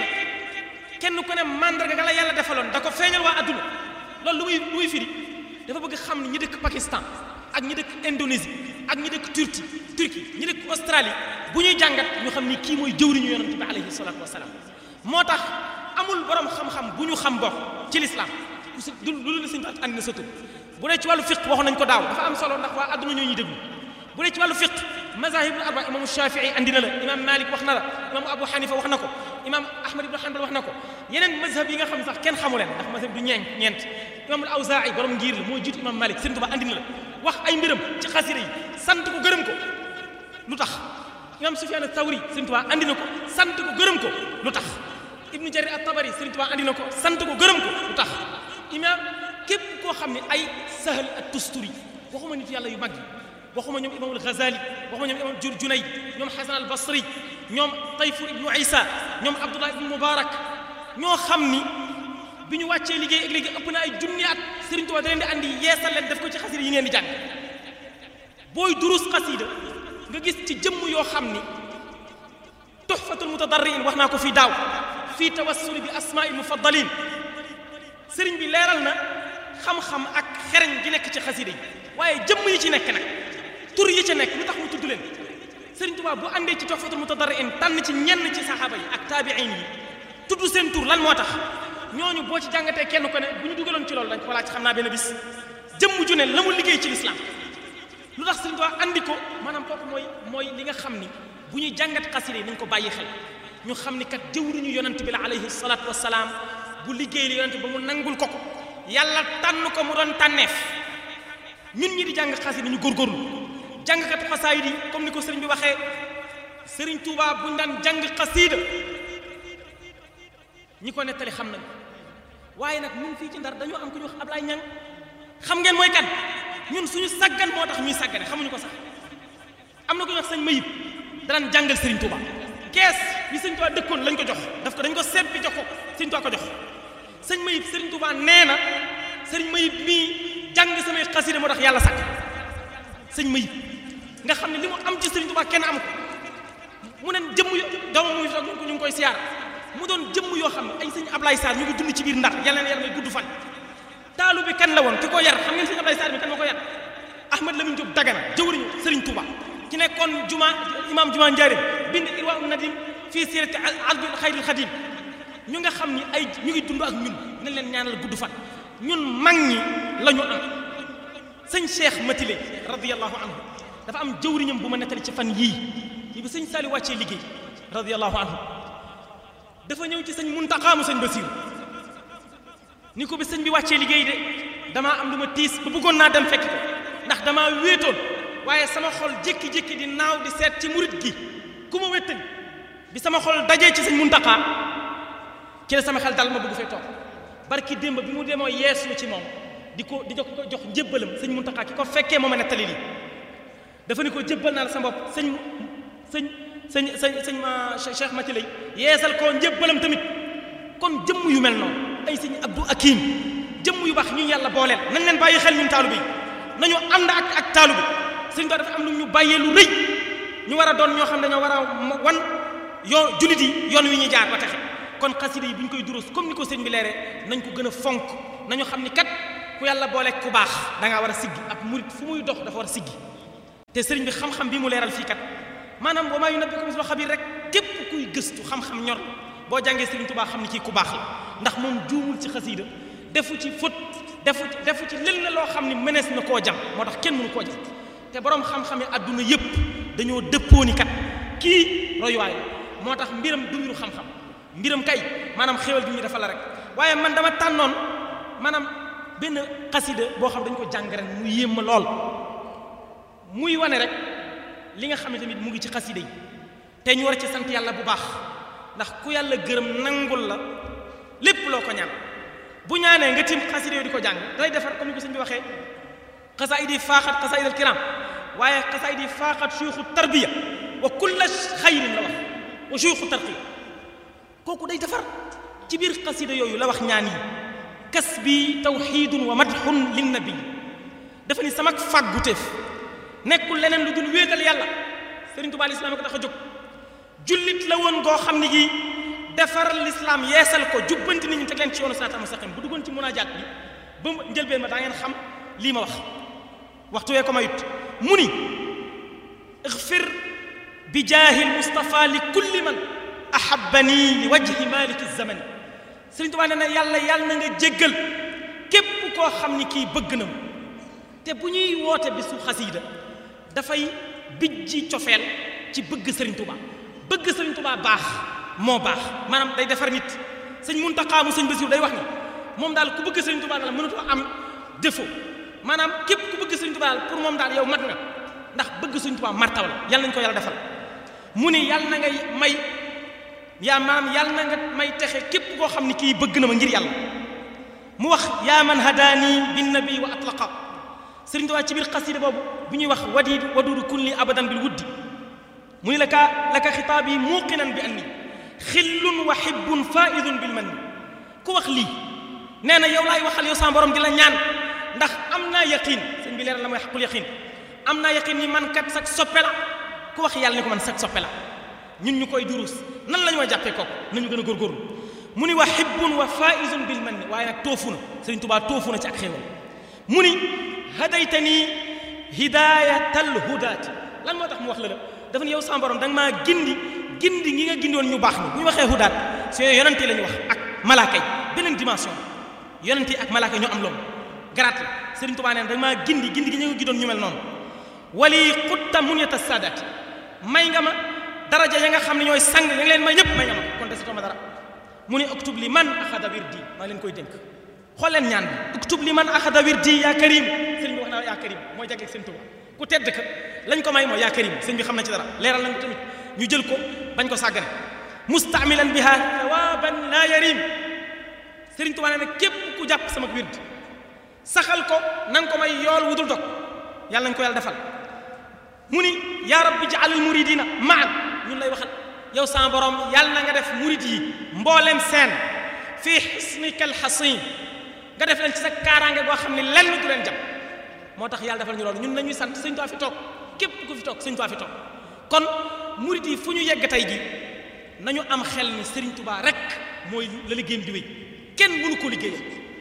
[SPEAKER 2] kenn ku ne mandarga nga la yàlla defaloon da ko feeñal waa adduna loolu lu muy lu muy firi dafa bëgg xam ne ñi dëkk Pakistan ak ñi dëkk Indonésie ak ñi dëkk Turquie Turquie ñi dëkk Australie bu ñuy jàngat ñu xam ni kii mooy jëwriñu yonent bi alayhi salaatu wasalaam moo tax amul borom xam-xam bu ñu xam bokk ci lislaam du lu la suñu andi na sa tur bu dee ci wàllu fiq waxoon nañ ko daaw dafa am solo ndax waa adduna ñoo ñuy déglu bu dee ci wàllu fiq mazahibul arba imaamu Shafii andi na la imaam Malik wax na la imaamu Abu Hanifa wax na ko imaam Ahmad ibn Hanbal wax na ko yeneen mazhab yi nga xam sax kenn xamu leen ndax mazhab du ñeent ñeent imaamul Awzaa'i borom ngir la moo jiitu imaam Malik Sëriñ Tuubaa andi na la wax ay mbiram ci xasida yi sant ko gërëm ko lu tax imaam Sufyaan Ath-Thawri Sëriñ Tuubaa andi na ko sant ko gërëm ko lu tax Ibnu Jarir At-Tabari Sëriñ Tuubaa andi na ko sant ko gërëm ko lu tax imaam képp koo xam ne ay Sahl At-Tusturi waxuma nit yàlla yu mag yi waxuma ñoom imaamul Ghazali waxuma ñoom imaam Junayd ñoom Hasan al-Basri ñoom Tayfur ibnu Isa ñoom Abdullah ibnu Mubarak ñoo xam ni bi ñu wàccee liggéey ak léegi ëpp na ay junni at Serigne Touba da leen di andi yeesal leen def ko ci xasida yi ngeen di jàng booy durus xasida nga gis ci jëmm yoo xam ni tuhfatul mutadarrin wax naa ko fii daaw fii tawassuli bi asmaa'il mufaddalin Serigne bi leeral na xam-xam ak xereñ gi nekk ci xasida yi waaye jëmm yi ci nekk nag tur yi ci nekk lu tax mu tudd leen Serigne Touba bu andee ci tuhfatul mutadarrin tànn ci ñenn ci saxaaba yi ak taabiin yi tudd seen tur lan moo tax ñooñu boo ci jàngatee kenn ko ne bu ñu dugaloon ci loolu dañ ko laaj xam naa benn bis jëmm ju ne la mu liggéey ci lislaam lu tax Serigne Touba andi ko maanaam kooku mooy mooy li nga xam ni bu ñuy jàngat xasida yi nañ ko bàyyi xel ñu xam ni kat jëwriñu yonent bi la alayhi salaatu wasalaam bu liggéey li yonent ba mu nangul ko ko yàlla tànn ko mu doon tànneef ñun ñi di jàng xasida ñu góorgóorlu jàngkatu xasaayid yi comme ni ko sëriñ bi waxee Serigne Touba buñ daan jàng xasida ñi ko nettali xam nañ waaye nag ñun fii ci Ndar dañoo am ku ñu wax Ablaye Ñang xam ngeen mooy kan ñun suñu saggan moo tax ñuy sàggane xamuñu ko sax am na ku ñu wax sëñ Mayib daan jàngal Serigne Touba kees bi Serigne Touba dëkkoon lañ ko jox daf ko dañ ko seet bi jox ko Serigne Touba ko jox sëñ Mayib Serigne Touba nee na sëriñ Mayib mii jàng samay xasida moo tax yàlla sàkk sëñ Mayib nga xam ne li mu am ci Serigne Touba kenn am ko mu ne jëmm yo doomam mu ngi toog ñu ngi koy siyaar mu doon jëmm yoo xam ne ay sëñ Ablaye Sarr ñu ngi dund ci biir Ndar yàlla na yàlla may gudd fan taalu bi kan la woon ki ko yar xam ngeen sëñ Ablaye Sarr bi kan moo ko yar Ahmad Lamine Diop Dagana jëwriñu Serigne Touba ki nekkoon juma imam juma Njaaréem bind Irwa un Nadim fii sirati Abdul Xayril Xadim ñu nga xam ni ay ñu ngi dund ak ñun nañ leen ñaanal gudd fan ñun mag ñi la ñu am sëñ Cheikh Matilé radiyallahu anhu dafa am jëwriñam bu ma nettali ci fan yii yi bi sëñ Saliou wàccee liggéey radiyallahu anhu dafa ñëw ci sëñ Muntaxa mu sëñ Basiru ni ko bi sëñ bi wàccee liggéey de damaa am lu ma tiis ba bëggoon naa dem fekk ko ndax damaa wéetoon waaye sama xol jékki-jékki di naaw di seet ci murit gi ku ma wéttali bi sama xol dajee ci sëñ Muntaxa ci la sama xel dal ma bëgg fee toog barki démb bi mu demoo yeesu ci moom di ko di jox jox njébbalam sëñ Muntaxa ki ko fekkee moo ma nettali lii dafa ni ko jébbal naa la sa bopp sëñ sëñ sëñ sëñ sëñ ma Cheikh Matilay yeesal ko njébbalam tamit kon jëmm yu mel noonu ay sëñ Abdou Akim jëmm yu baax ñu yàlla booleel nañ leen bàyyi xel ñun taalu bi nañu ànd ak ak taalu bi sëñ Tuubaa dafa am lu ñu bàyyee lu rëy ñu war a doon ñoo xam dañoo war a wan yoon jullit yi yoon wi ñuy jaar ba texe kon xasida yi bu ñu koy durus comme ni ko sëñ bi leeree nañ ko gën a fonk nañu xam ni kat ku yàlla boole ku baax da ngaa war a siggi ab murit fu muy dox dafa war a siggi te sëriñ bi xam-xam bi mu leeral fii kat maanaam wa maa yunabbi'uka mislu xabiir rek képp kuy gëstu xam-xam ñor boo jàngee Sëriñ Tuubaa xam ni kii ku baax la ndax moom juumul ci xasida defu ci fët defu ci defu ci lël la loo xam ni mënees na koo jam moo tax kenn mënu koo jam te boroom xam-xam yi adduna yëpp dañoo dëppoo ni kat kii royuwaay la moo tax mbiram du mbiru xam-xam mbiram kay maanaam xéwal gi ñu dafa la rek waaye man dama tànnoon maanaam benn xasida boo xam dañ ko jàng ren mu yéem ma lool muy wane rek li nga xam ne tamit mu ngi ci xasida yi te ñu war ci sant yàlla bu baax ndax ku yàlla gërëm nangul la lépp loo ko ñaan bu ñaanee nga tim xasida yooyu di ko jàng day defar comme ni ko sëñ bi waxee xasaayid yi faaxat xasaayid al kiram waaye xasaayid yi faaxat suyuxu tarbiya wa kulla xayrin la wax wa suyuxu tarqiya kooku day defar ci biir xasida yooyu la wax ñaan yi kas bi tawxiidun wa madxun linnabi dafa ni sama fàgguteef nekkul leneen lu dul wéetal yàlla Sëriñ Tuubaa lislaam ko tax a jóg jullit la woon goo xam ne gi defar lislaam yeesal ko jubbanti nit ñi teg leen ci yoonu siraatal mustaqim bu duggoon ci munaajaat bi ba njëlbeen ma daa ngeen xam lii ma wax waxtu wee ko mayut mu ni ixfir bi jaahil Mustafa li kulli man ahabbani li wajhi maliki zamani Sëriñ Tuubaa nee na yàlla yàlla na nga jéggal képp koo xam ni kii bëgg na mu te bu ñuy woote bisu xasiida dafay bijji cofeel ci bëgg Sëriñ Tuubaa bëgg Sëriñ Tuubaa baax moo baax maanaam day defar nit sëñ Muntaxaa mu sëñ Basiru day wax ni moom daal ku bëgg Sëriñ Tuubaa daal mënatoo am défaut maanaam képp ku bëgg Sëriñ Tuubaa daal pour moom daal yow mat nga ndax bëgg Sëriñ Tuubaa martaw la yàlla nañu ko yàlla defal mu ni yàlla na nga may yaa maanaam yàlla na nga may texe képp koo xam ni kii bëgg na ma ngir yàlla mu wax yaa man hadaani bin nabi wa atlaqa Sëriñ Tuubaa ci biir xasida boobu bu ñuy wax wadiid waduudu kulli abadan bil wuddi mu ni la ka la ka xitaab yi muuqinan bi anni xillun wa hibbun faidun bil manni ku wax lii nee na yow laay waxal yow sama borom di la ñaan ndax am naa yaqin sëñ bi leeral la mooy xaqul yaqin am naa yaqin ni man kat sag soppe la ku wax yàlla ni ko man sag soppe la ñun ñu koy durus nan la ñu ma jàppee kooku nañu gën a góorgóorlu mu ni wa hibbun wa faidun bil manni waaye nag toofu na Sëriñ Tuubaa toofu na ci ak xéewal mu ni hadaytani hidayatal hudaati lan moo tax mu wax la la dafa ne yow sama borom da nga maa gindi gindi ngi nga gindoon ñu baax ni bu ñu waxee hudaat si yooyu yonente la ñu wax ak malaaka yi beneen dimension yonente yi ak malaaka yi ñoo am loolu garaat la Sëriñ Tuubaa neen da nga maa gindi gindi gi ñu nga gindoon ñu mel noonu wali xutta munyata saadaati may nga ma daraja ya nga xam ne ñooy sang ya nga leen may ñëpp may nga ma kon desitoo ma dara mu ne uktub li man axada wirdi maa leen koy dénk xool leen ñaan bi uktub li man axada wirdi yaa karim sëriñ bi wax naa yaa karim mooy jagleeg Sëriñ Tuubaa ku tedd ka lañ ko may mooy yaa karim sëriñ bi xam na ci dara leeral nañ ko tamit ñu jël ko bañ ko sàggane mustaamilan biha thawaban la yarim Sëriñ Tuubaa nee na képp ku jàpp sama wird saxal ko na nga ko may yool wudul dog yàlla nañ ko yàlla defal mu ni yaa rabbi ja'alil muridina maan ñun lay waxal yow sama borom yàlla na nga def murid yi mboolem seen fii xisnika alxasin nga def leen ci sa kaaraange boo xam ne lenn du leen jàpp moo tax yàlla defal ñu loolu ñun nañuy sant Sëriñ Tuubaa fi toog képp ku fi toog Sëriñ Tuubaa fi toog kon murid yi fu ñu yegg tey ji nañu am xel ni Sëriñ Tuubaa rek mooy la liggéeyam di wéy kenn mënu ko liggéeyal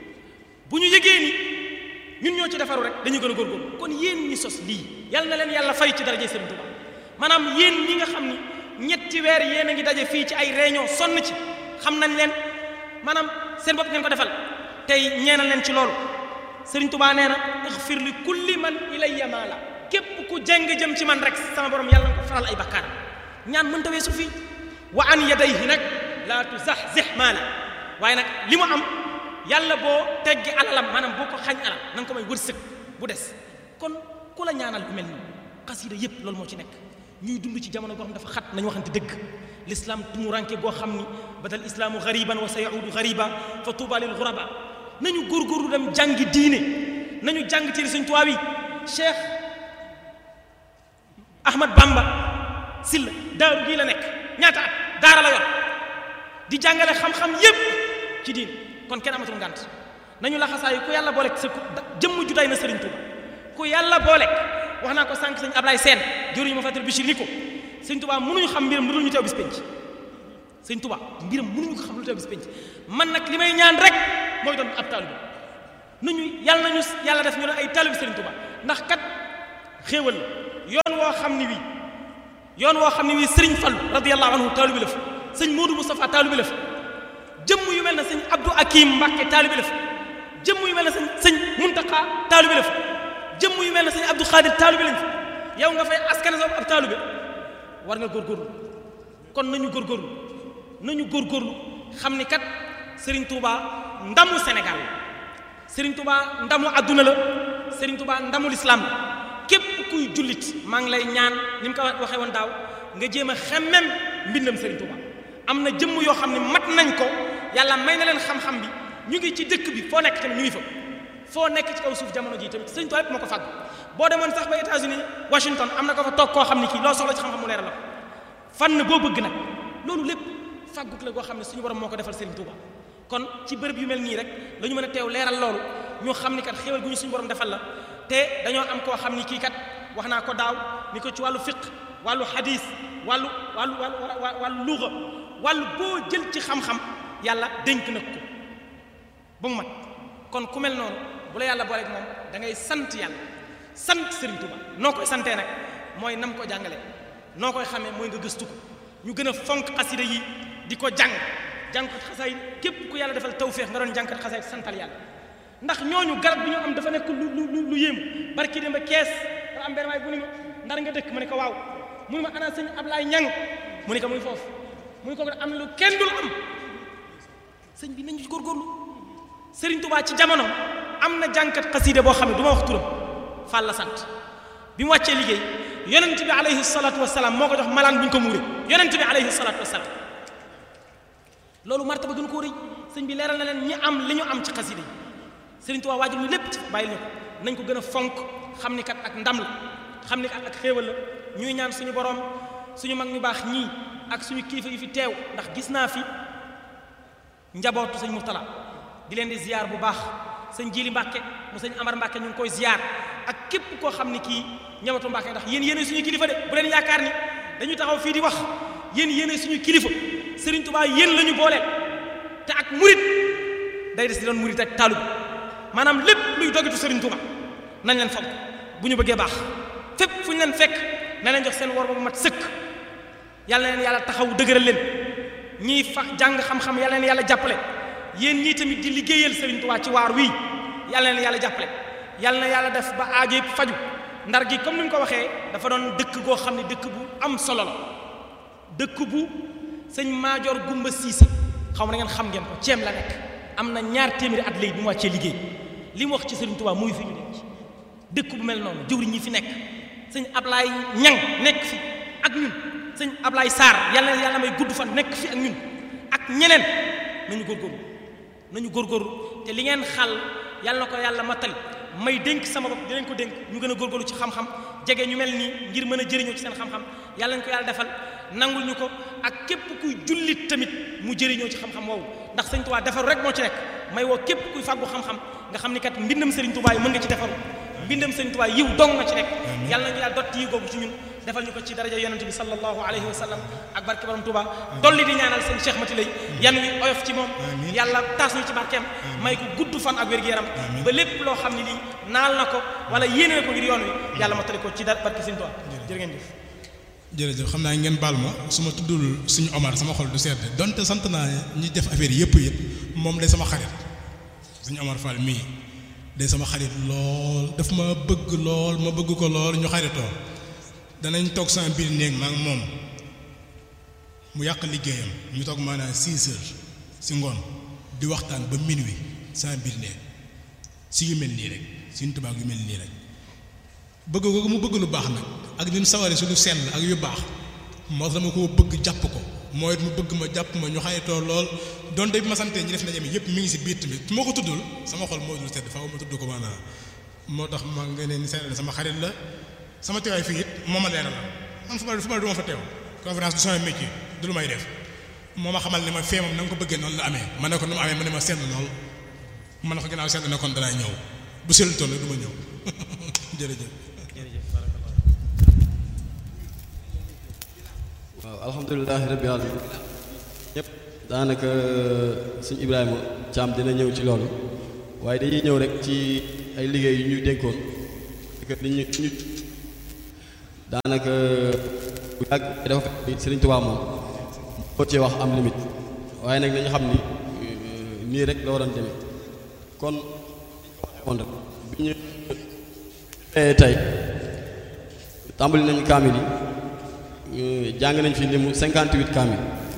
[SPEAKER 2] bu ñu yëgee ni ñun ñoo ci defaru rek dañu gën a góorgóorlu kon yéen ñi sos lii yàlla na leen yàlla fay ci darajey Sëriñ Tuubaa maanaam yéen ñi nga xam ni ñetti weer yéen a ngi daje fii ci ay réunion sonn ci xam nañ leen maanaam seen bopp ngeen ko defal tey ñeenal leen ci loolu Sëriñ Tuubaa nee na ixfir li kulli man ilayya maala képp ku jeng jëm ci man rek sama borom yàlla na ko faral ay bakkaar ñaan mënta weesu fii wa an yadayhi nag laa tuzahzih maala waaye nag li mu am yàlla boo teggi alalam maanaam boo ko xañ alal na nga ko may wërsëg bu des kon ku la ñaanal bu mel nii xasida yépp loolu moo ci nekk ñuy dund ci jamono goo xam dafa xat nañu waxante dëgg l'islam tumuranke goo xam ni badal islaamu gariban wa sa yaudu gariba fa tuuba lil guraba nañu góorgóorlu dem jàngi diine nañu jàng téere Sëriñ Tuubaa bi Cheikh Ahmad Bamba Silla daaru gii la nekk ñaata at daara la yor di jàngale xam-xam yépp ci diin kon kenn amatul ngànt nañu la xasaayu ku yàlla boolek sa jëmm ju day na Sëriñ Tuubaa ku yàlla boolek wax naa ko sànq sëñ Ablaye Sène jëruñu ma fatal Bichir ni ko Sëriñ Tuubaa mënuñu xam mbiram lu dul ñu teew bis penc sëñ Tuubaa mbiram mënuñu ko xam lu teew bis penc man nag li may ñaan rek mooy doon ab taalibe nañu yàlla nañu yàlla def ñu ne ay taalibe sëriñ Tuubaa ndax kat xéewal la yoon woo xam ni wii yoon woo xam ne wii sëriñ Fallu radiyallahu anhu taalibe la fa sëñ Moodu Moustapha taalibe la fa jëmm yu mel ne sëñ Abdou Akim Mbàkke taalibe la fa jëmm yu mel ne sëñ sëñ Muntaqa taalibe la fa jëmm yu mel ne sëñ Abdou Khadir taalibe lañ fa yow nga fay askane sa ab taalibe war nga góorgóorlu kon nañu góorgóorlu nañu góorgóorlu xam ni kat Serigne Touba ndamu Sénégal la Serigne Touba ndamu adduna la Serigne Touba ndamu lislaam la képp kuy jullit maa ngi lay ñaan ni mu ko waxee woon daaw nga jéem a xemmem mbindam Serigne Touba am na jëmm yoo xam ne mat nañ ko yàlla may na leen xam-xam bi ñu ngi ci dëkk bi foo nekk tamit ñu ngi fa foo nekk ci kaw suuf jamono ji tamit Serigne Touba yëpp moo ko fàgg boo demoon sax ba États-Unis Washington am na ko fa toog koo xam ne kii loo soxla ci xam-xam mu leeral la ko fànn boo bëgg nag loolu lépp fàgguk la goo xam ne suñu borom moo ko defal Serigne Touba kon ci bërëb yu mel nii rek la ñu mën a teew leeral loolu ñu xam ni kat xéewal gu ñu suñu borom defal la te dañoo am koo xam ni kii kat wax naa ko daaw ni ko ci wàllu fiq wàllu hadis wàllu wàllu wàllu wàllu luga wàllu boo jël ci xam-xam yàlla dénk nag ko ba mu mat kon ku mel noonu bu la yàlla booleeg moom da ngay sant yàlla sant Serigne Touba noo koy santee nag mooy nam ko jàngale noo koy xamee mooy nga gëstu ko ñu gën a fonk xasida yi di ko jàng jàngkat xasaay képp ku yàlla defal tawféex nga doon jàngkat xasaay santal yàlla ndax ñooñu garab bi ñu am dafa nekk lu lu lu yéemu barki dem ba kees da am benn waay bu ni ma ndar nga dëkk ma ne ko waaw mu ni ma ana sëñ Ablaye Ñang mu ni ko muy foofu mu ni ko am na lu kenn dul am sëñ bi nañu góorgóorlu Serigne Touba ci jamono am na jàngkat xasida boo xam ne du ma wax turam Fall la sant bi mu wàccee liggéey yonent bi alayhi salaatu wasalaam moo ko jox malaan bu ñu ko muuree yonent bi alayhi salaatu wasalaam loolu martaba gën koo rëy sëñ bi leeral na leen ñi am li ñu am ci xasida yi Serigne Touba waajal ñu lépp ci bàyyi ñu ko nañ ko gën a fonk xam ni kat ak ndam la xam ni kat ak xéewal la ñuy ñaan suñu borom suñu mag ñu baax ñii ak suñu kilifa yi fi teew ndax gis naa fi njabootu sëñ Murtala di leen di ziar bu baax sëñ Jili Mbàkke mu sëñ Amar Mbàkke ñu ngi koy ziar ak képp koo xam ni kii ñamatu Mbàkke ndax yéen yéene suñu kilifa de bu leen yaakaar ni dañu taxaw fii di wax yéen yéene suñu kilifa Serigne Touba yéen la ñu booleel te ak murit day des di doon murit ak taalub maanaam lépp luy dogitu Serigne Touba nañ leen fonk bu ñu bëggee baax fépp fu ñu leen fekk na leen jox seen wor ba bu mat sëkk yàlla na leen yàlla taxaw dëgëral leen ñiy fa jàng xam-xam yàlla na leen yàlla jàppale yéen ñii tamit di liggéeyal Serigne Touba ci waar wii yàlla na leen yàlla jàppale yàlla na yàlla def ba aajo yëpp faju ndar gi comme ni ñu ko waxee dafa doon dëkk goo xam ne dëkk bu am solo la dëkk bu sëñ Maajoor Gumba Siise xaw ma na ngeen xam ngeen ko ceem la nekk am na ñaar téeméeri at léegi bi mu wàccee liggéey li mu wax ci Serigne Touba muy fi ñu denc dëkk bu mel noonu jëwriñ ñi fi nekk sëñ Ablaye Ñang nekk fi ak ñun sëñ Ablaye Sarr yàlla na yàlla may gudd fan nekk fi ak ñun ak ñeneen nañu góorgóorlu nañu góorgóorlu te li ngeen xal yàlla na ko yàlla mattali may dénk sama bopp dinañ ko dénk ñu gën a góorgóorlu ci xam-xam jege ñu mel nii ngir mën a jëriñoo ci seen xam-xam yàlla nañ ko yàlla defal nangul ñu ko ak képp kuy jullit tamit mu jëriñoo ci xam-xam woowu ndax sëñ Touba defaru rek moo ci nekk may woo képp kuy fàggu xam-xam nga xam ni kat mbindam Serigne Touba yi mën nga ci defaru mbindam Serigne Touba yiw dong nga ci nekk yàlla nañu yàlla dotti yi googu ci ñun defal ñu ko ci daraja yonente bi sallallahu alayhi wa sallam ak barke borom Touba dolli di ñaanal seen Cheikh Mati lay yan wi oyof ci moom yàlla taas ñu ci barkeem may ko gudd fan ak wér-gu-yaram ba lépp loo xam ne lii naal na ko wala yéene na ko ngir yoon wi yàlla matali ko ci barke Serigne Touba jërë ngeen jëf
[SPEAKER 1] jërëjëf xam naa ngeen baal ma su ma tuddul suñu Omar sama xol du sedd donte sant naa ñi def affaire yëpp yëpp moom day sama xarit suñu Omar Fall mii day sama xarit lool daf ma bëgg lool ma bëgg ko lool ñu xaritoo danañ toog sama biir néeg ma ak moom mu yàq liggéeyam ñu toog maanaam six heures si ngoon di waxtaan ba minuit sama biir néeg si yu mel nii rek suñu tubaab yu mel nii rek bëgg ko mu bëgg lu baax nag ak ni mu sawaree su lu sell ak yu baax moo tax dama ko bëgg jàpp ko mooy mu bëgg ma jàpp ma ñu xaytoo lool donte bi ma santee ñi def ndaje mi yëpp mi ngi si biir tamit su ma ko tuddul sama xol moo dul sedd faaw ma tudd ko maanaam moo tax ma nga ne ni seetlu sama xarit la sama teewaay fii it moo ma leeral man fu ma fu ma du ma fa teew conférence du sama métier du lu may def moo ma xamal ne ma fee moom na nga ko bëggee noonu la amee ma ne ko nu mu amee ma ne ma sedd lool ma ne ko ginnaaw sedd na kon danaa ñëw bu seetlu toll du ma ñëw jërëjëf.
[SPEAKER 3] waaw alhamdulilahi rabbil alamin ñëpp daanaka sëñ Ibrahima Thiam dina ñëw ci loolu waaye dañuy ñëw rek ci ay liggéey yu ñu dénkoon que li ñu ñu daanaka bu yàgg dafa fekk Sëriñ Tuubaa moom moo cee wax am limite waaye nag nañu xam ni nii rek la waroon demee kon kon rek bi ñu tey tàmbali nañu kaamil yi jàng nañ fi limu cinquante-huit kaamil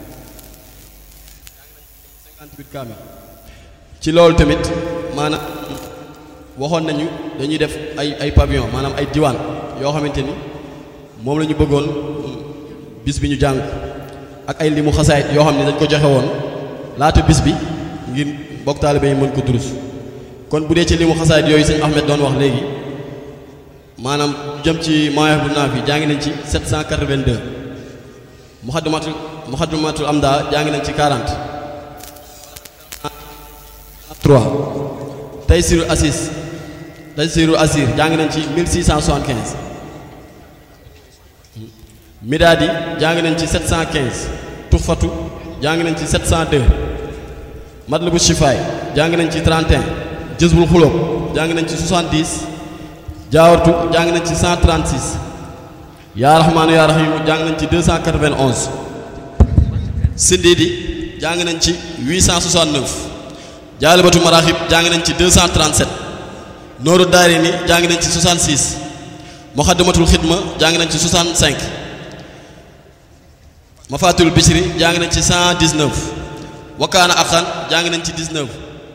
[SPEAKER 3] cinquante-huit kaamil ci loolu tamit maanaam waxoon nañu dañuy def ay ay pavillon maanaam ay diwaan yoo xamante ni moom la ñu bëggoon bis bi ñu jàng ak ay limu xasaayit yoo xam ne dañ ko joxe woon laata bis bi ngir mbokk taalibe yi mën ko durus kon bu dee ci limu xasaayit yooyu sëñ Ahmed doon wax léegi maanaam jëm ci Mawaahibu Naafi jàngi nañ ci sept cent quatre-vingt-deux Muxaddamatul Muxaddamatul Amda jàngi nañ ci quarante trois Taysirul Asis Taysirul Asir jàngi nañ ci mille six cent soixante-quinze Midaadi jàngi nañ ci sept cent quinze Tuxfatu jàngi nañ ci sept cent deux Matlabu Shifaay jàngi nañ ci trente et un Jazbul Xuloob jàngi nañ ci soixante-dix Jaawartu jàng nañ ci cent trente-six yaa Rahmaanu yaa Rahiim jàng nañ ci deux cent quatre-vingt-onze Sindiidi jàng nañ ci huit cent soixante-neuf Jaalibatu Maraaxib jàng nañ ci deux cent trente-sept Nooru Daarayni jàng nañ ci soixante-six Muxaddamatul Xidma jàng nañ ci soixante-cinq Mafaatul Bichri jàng nañ ci cent dix-neuf Wakaana Aqan jàng nañ ci dix-neuf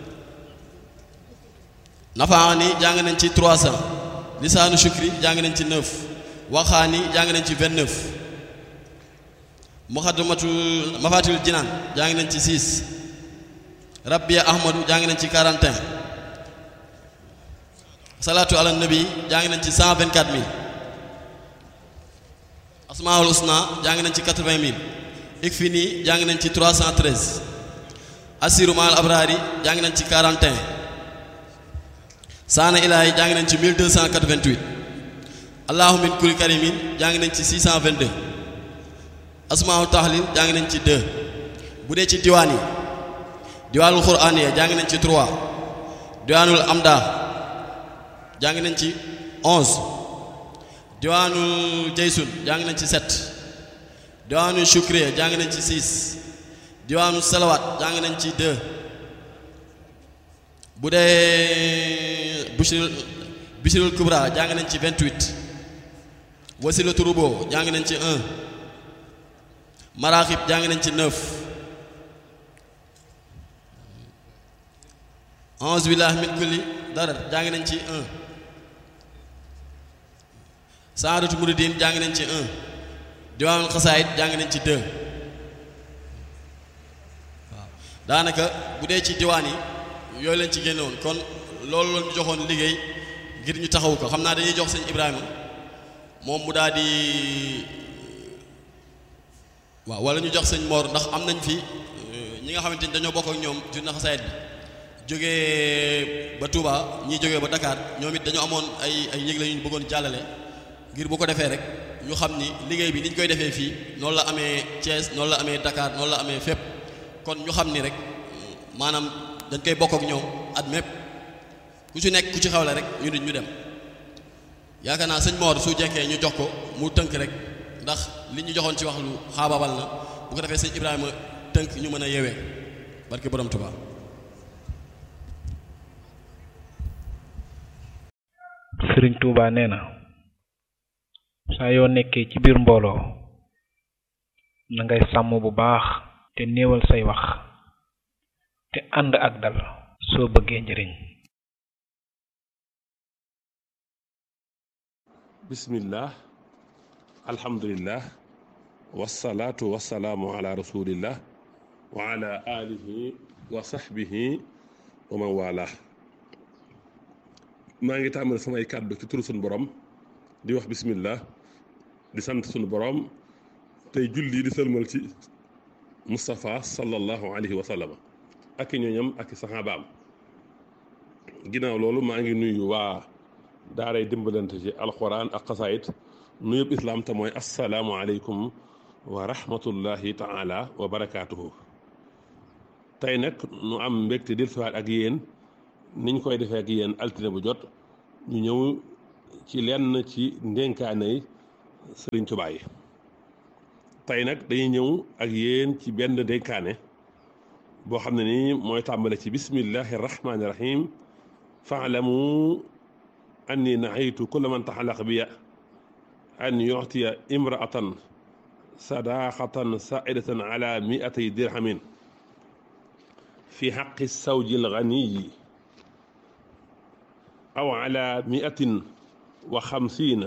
[SPEAKER 3] Nafaani jàng nañ ci trois cents Lisaanu Shukri jàng nañ ci neuf Waxaani jàng nañ ci vingt-neuf Muxaddamatul Mafatul Jinaan jàng nañ ci six Rabbiya Ahmadu jàng nañ ci quarante et un Salaatu ala Nabi jàng nañ ci cent vingt-quatre mille Asmaul Husna jàng nañ ci quatre-vingt mille Ikfini jàng nañ ci trois cent treize Asiru Maal Abrari jàng nañ ci quarante et un Saana Ilaahi jàng nañ ci mille deux cent quatre-vingt-huit Allahu min kulli karimin jàng nañ ci six cent vingt-deux Asmaul Tahlil jàng nañ ci deux bu dee ci diwaan yi diwaanul Qur'aaniya jàng nañ ci trois diwaanul Amda jàng nañ ci onze diwaanul Jaysun jàng nañ ci sept diwaanul Shukriya jàng nañ ci six diwaanul Salawaat jàng nañ ci deux bu dee Bishrul Bishrul Kubra jàng nañ ci vingt-huit Wasilatu Rubo jàng nañ ci un Maraaxib jàng nañ ci neuf A'uuzu billahi min kulli darar jàng nañ ci un Saadatu Muridin jàng nañ ci un Diwaanul Xasaayid jàng nañ ci deux waaw daanaka bu dee ci diwaan yi yooyu lañ ci génne woon kon loolu la ñu joxoon liggéey ngir ñu taxaw ko xam naa dañuy jox sëñ Ibrahima moom mu daal di waaw wala ñu jox sëñ Mor ndax am nañ fi ñi nga xamante ni dañoo bokk ak ñoom journée xasaayid bi jógee ba Touba ñii jógee ba Dakar ñoom it dañoo amoon ay ay yëgle yu ñu bëggoon jàllale ngir bu ko defee rek ñu xam ni liggéey bi ni ñu koy defee fii noonu la amee Thiès noonu la amee Dakar noonu la amee fépp kon ñu xam ni rek maanaam dañ koy bokk ak ñoom at mépp ku ci nekk ku ci xawle rek ñu nit ñu dem yaakaar naa sëñ Mor su jekkee ñu jox ko mu tënk rek ndax li ñu joxoon ci wax lu xaabaabal na bu ko defee sëñ Ibrahima tënk ñu mën a yeewee barke borom Tuubaa.
[SPEAKER 4] Sëriñ Tuubaa nee na saa yoo nekkee ci biir mbooloo na ngay sàmm bu baax te néewal say wax te ànd ak dal soo bëggee njëriñ.
[SPEAKER 5] bismillah alhamdulillah wassalaatu wassalaamu ala rasulillah wa ala alihi wa sahbihi wa man wala maa ngi tàmbali samay kàddu ci turu sunu borom di wax bismillah di sant sunu borom tey julli di sëlmal ci Moustapha sallallahu alayhi wa sallam ak i ñooñam ak i saxaabaam ginnaaw loolu maa ngi nuyu waa daaray dimbalante ci alxuraan ak xasaayit nuyub islaam te mooy assalaamu aleykum wa rahmatullahi taala wa barakaatuhu tey nag nu am mbégte dellusiwaat ak yéen niñ koy defee ak yéen altine bu jot ñu ñëw ci lenn ci ndénkaanay Sëriñ Tuubaa yi tey nag dañuy ñëw ak yéen ci benn ndénkaane boo xam ne nii mooy tàmbale ci bismillahi rahmaani rahim faalamu anni nahaytu kulla man taxalaq biya an yuctiya imraatan sadaqatan saidatan ala miatay dirhamin fi xaqi sawji alganiyi aw ala miatin wa xamsiina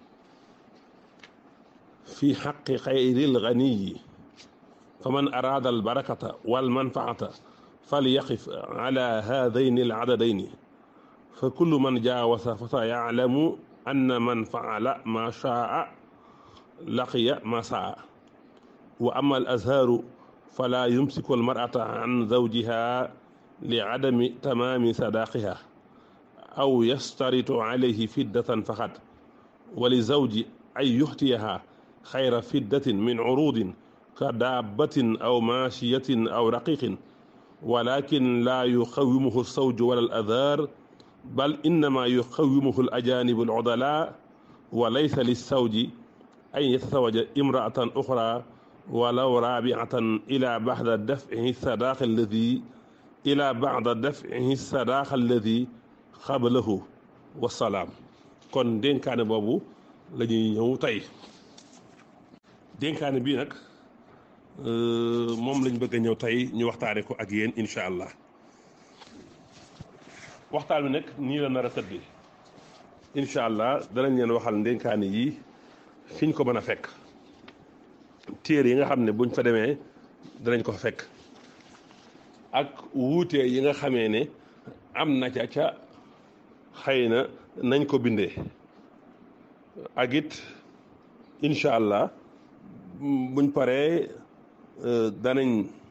[SPEAKER 5] fi xaqi xayri alganiyi faman araada albarakata walmanfaata falyaqif ala haadayni aladadayni fa kullu man jaawasa fa sa yaclamu anna man faala ma shaa laqiya ma saa wa ama al azhaaru fala yumsiku almar'ata an zawjiha li adami tamaami sadaaqiha aw yastaritu alayhi fiddatan faqat wa li zawji an yuxtiyaha xayra fiddatin min curudin ka daabbatin aw maashiyatin aw raqiqin walakin laa yuqawimuhu alsawju wala al azhaar bal innama yuqawimuhu al ajaanibu al udalaa wa laysa lissawji an yatazawaja imraatan uxra walaw raabiatan ila baxda dafcihi sadaaqa alladi ila baxda dafcihi sadaaqa alladi xabalahu wasalaam. kon dénkaane boobu la ñuy ñëw tey dénkaane bii nag moom lañ bëgg a ñëw tey ñu waxtaane ko ak yéen incha allah waxtaan bi nag nii la nar a tëddi incha allah danañ leen waxal dénkaane yi fiñ ko mën a fekk téere yi nga xam ne buñ fa demee danañ ko fekk ak wuute yi nga xamee ne am na ca ca xëy na nañ ko bindee ak it incha allah buñ paree danañ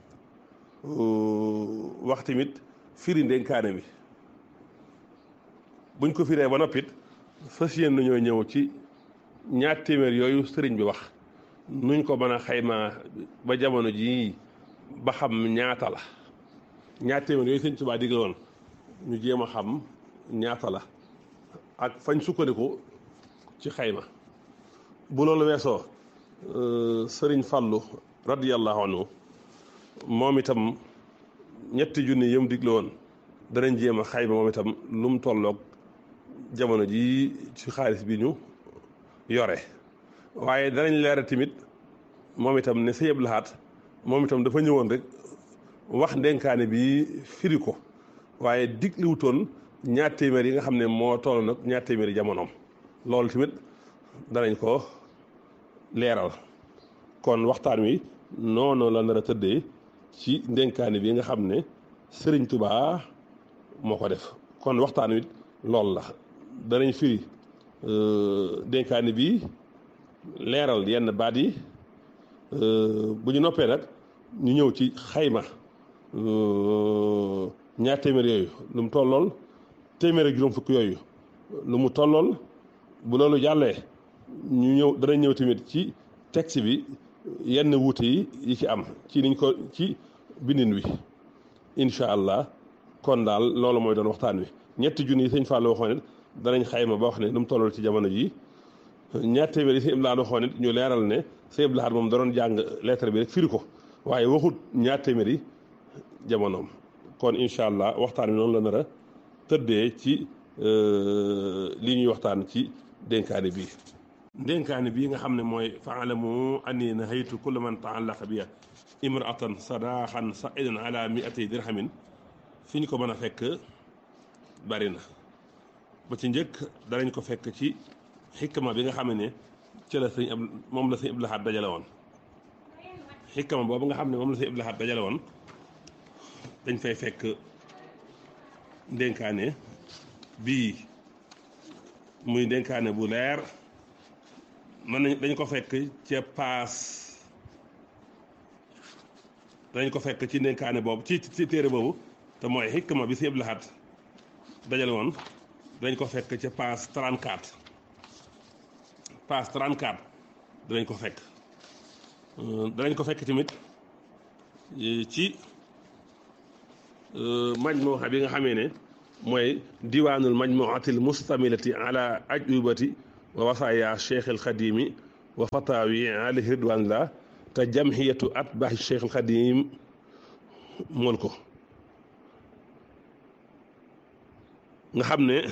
[SPEAKER 5] wax tamit firi ndénkaane bi buñ ko firee ba noppit fas yéen nañoo ñëw ci ñaar téeméer yooyu sëriñ bi wax nuñ ko mën a xaymaa ba jamono jii ba xam ñaata la ñaar téeméer yooyu sëriñ Tuubaa digle woon ñu jéem a xam ñaata la ak fañ sukkandiku ci xayma bu loolu weesoo sëriñ Fallu radiyallahu anhu moom itam ñetti junni yëm digle woon danañ jéem a xayma moom itam lu mu tolloog jamono ji ci xaalis bi ñu yore waaye danañ leeral tamit moom itam ne Sëñ Abdul Ahad moom itam dafa ñëwoon rek wax ndénkaane bi firi ko waaye digliwutoon ñaar téeméer yi nga xam ne moo toll nag ñaar téeméeri jamonoom loolu tamit danañ ko leeral kon waxtaan wi noonu la nar a tëddee ci ndénkaane bi nga xam ne Sëriñ Tubaa moo ko def kon waxtaan wi loolu la danañ firi dénkaane bi leeral yenn baat yi bu ñu noppee nag ñu ñëw ci xayma ñaar téeméer yooyu lu mu tollool téeméer ak juróom fukk yooyu lu mu tollool bu loolu jàllee ñu ñëw danañ ñëw tamit ci texte bi yenn wuute yi yi ci am ci niñ ko ci bindin wi incha allah kon daal loolu mooy doon waxtaan wi ñetti junni yi sëñ Fall waxoon it danañ xayma ba wax ne lu mu tollool ci jamono ji ñaar téeméer yi sëñ Abdou Lahad waxoon it ñu leeral ne sëñ Abdou Lahad moom da doon jàng lettre bi rek firi ko waaye waxut ñaar téeméer yi jamonoom kon incha allah waxtaan wi noonu la nar a tëddee ci li ñuy waxtaan ci dénkaane bii dénkaane bii nga xam ne mooy faalamu anni nahaytu kulla man taallaqa biya imraatan sadaqan saidan ala miatay dirhamin fi ñu ko mën a fekk bari na ba ci njëkk danañ ko fekk ci xikma bi nga xam ne ci la sëñ ab moom la sëñ Abdul Ahad dajale woon xikma boobu nga xam ne moom la sëñ Abdul Ahad dajale woon dañ fay fekk dénkaane bii muy dénkaane bu leer mën nañ dañ ko fekk ca paas dañ ko fekk ci dénkaane boobu ci ci téere boobu te mooy xikma bi sëñ Abdul Ahad dajale woon dañ ko fekk ca paas trente-quatre paas trente-quatre danañ ko fekk danañ ko fekk tamit ci majmuha bi nga xamee ne mooy diwaanul majmuatil mustamilati ala ajubati wa wasaaya cheikh al xadimi wa fatawi alayhi ridwanillah te jamhiyatu atbaahi cheikh al xadim mool ko nga xam ne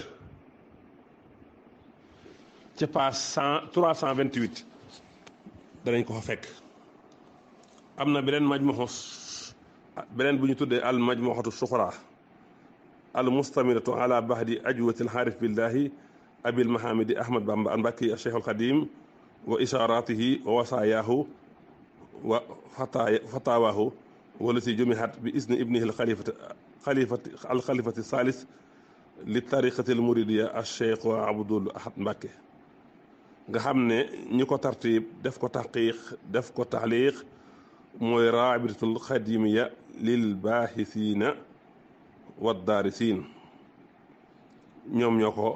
[SPEAKER 5] ca page cent trois cent vingt huit danañ ko fa fekk. am na beneen majmuxu beneen bu ñu tuddee al majmuxatu suxra al mustamilatu ala bahdi ajwati al xaarif billahi abil mahamidi ahmad bamba an mbàkki cheikh al xadim wa isharatihi wa wasaayaahu wa fatawaahu walati jumihat bi isni ibnihi al xalifati xalifati al xalifati salis li tariqati al muridiya al cheikh wa abdul ahad mbàkke nga xam ne ñi ko tartib def ko taxqiq def ko taxliq mooy raabitatul xadimiya lil baaxisiina wa daarisiin ñoom ñoo ko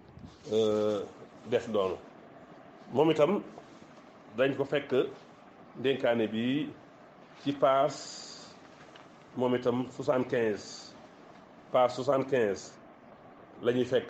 [SPEAKER 5] def doonu moom itam dañ ko fekk dénkaane bi ci paas moom itam soixante quinze paas soixante quinze la ñuy fekk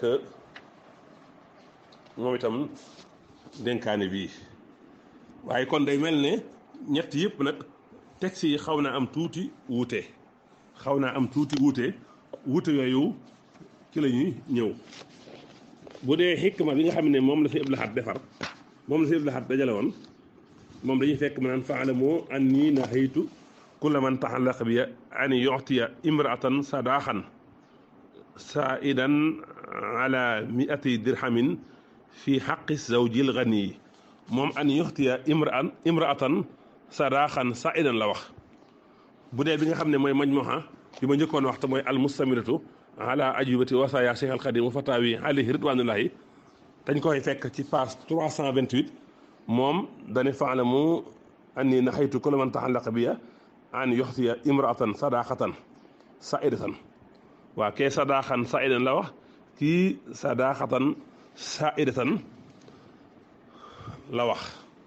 [SPEAKER 5] moom itam dénkaane bi waaye kon day mel ne ñett yëpp nag texte yi xaw naa am tuuti wuute xaw naa am tuuti wuute wuute yooyu ci la ñuy ñëw bu dee xikma bi nga xam ne moom la si Abdul Ahad defar moom la si Abdul Ahad dajale woon moom dañuy fekk mu naan faalamu anni nahaytu kulla man taxallaq bi an yu'tiya imraatan sadaaxan saidan ala miati dirhamin fi xaqi zawjil ganiyi moom an yu'tiya imraan imraatan sadaaxan saidan la wax bu dee bi nga xam ne mooy majmuha bi ma njëkkoon wax te mooy al mustamilatu ala ajubati wasaaya cheikh al xadim wa fatawi alayhi ridwanullahi dañ koy fekk ci page trois cent vingt-huit moom dane faalamu anni nahaytu kulla man taxallaqa biya an yuxtiya imraatan sadaqatan saidatan waa kee sadaqan saidan la wax kii sadaqatan saidatan la wax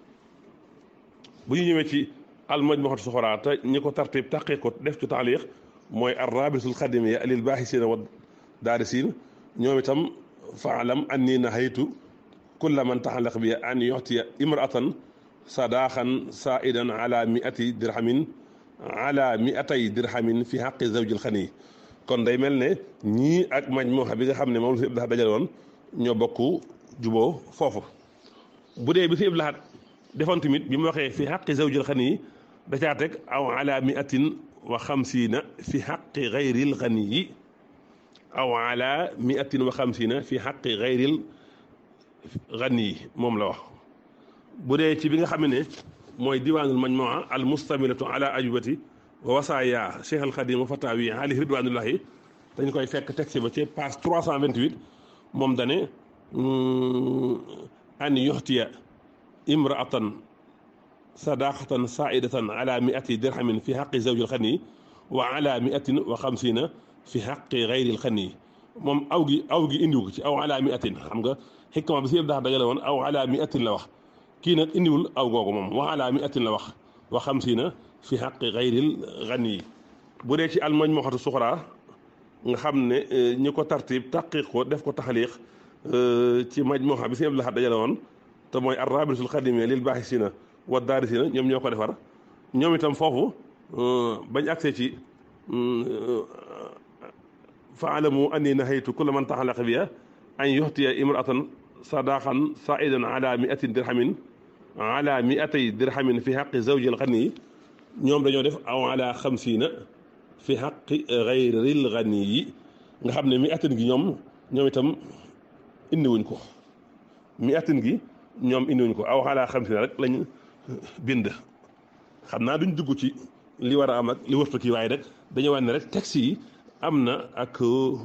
[SPEAKER 5] bu ñu ñëwee ci al majmuhatu suxra te ñi ko tartib taqi ko def ci taaliq mooy ar rabitul xadimiya lil baaxisiina wa daarisiin ñoom itam faalam anni nahaytu kulla man taxallaq bi an yuxtiya imraatan sadaaxan saidan ala miati dirhamin ala miatay dirhamin fi xaqi zawjil xani kon day mel ne ñii ak majmuha bi nga xam ne moom la si Abdul Ahad dajale woon ñoo bokk juboo foofu bu dee bi si Abdul Ahad defoon tamit bi mu waxee fi xaqi zawjil xani da caa teg aw ala miatin wa xamsiina fi xaqi gayril xani yi aw ala miatin wa xamsiina fi xaqi gayril xani yi moom la wax bu dee ci bi nga xam ne mooy diwaanul majmua al mustamilatu ala ajubati wa wasaaya cheikh al xadim wa fatawi alayhi ridwanullahi dañ koy fekk texte ba ci page trois cent vingt-huit moom dane an yuxtiya imraatan sadaqatan saidatan ala miati dirhamin fi xaqi zawjil xani wa ala miatin wa xamsiina fi xaqi gayril xani moom aw gi aw gi indiwu ko ci aw ala miatin xam nga xikma bi si yëpp dax dajale woon aw ala miatin la wax kii nag indiwul aw googu moom wa ala miatin la wax wa xamsiina fi xaqi gayril xani bu dee ci al majmuhatu suxra nga xam ne ñi ko tartib taqiq ko def ko taxaliq ci majmuha bi si yëpp dax dajale woon te mooy ar rabitul xadimiya lil baaxisiina wa daarisiina ñoom ñoo ko defar ñoom itam foofu bañ agsee ci faalamu anni nahaytu kulla man taxallaqa biya an yuxtiya imraatan sadaqan saidan ala miatin dirhamin ala miatay dirhamin fi xaqi zawjil xani ñoom dañoo def aw ala xamsiina fi xaqi gayril xani yi nga xam ne miatin gi ñoom ñoom itam indiwuñ ko miatin gi ñoom indiwuñ ko aw ala xamsiina rek lañ bind xam naa duñ dugg ci li war a am ak li wërtu kii waaye rek dañu wane rek texte yi am na ak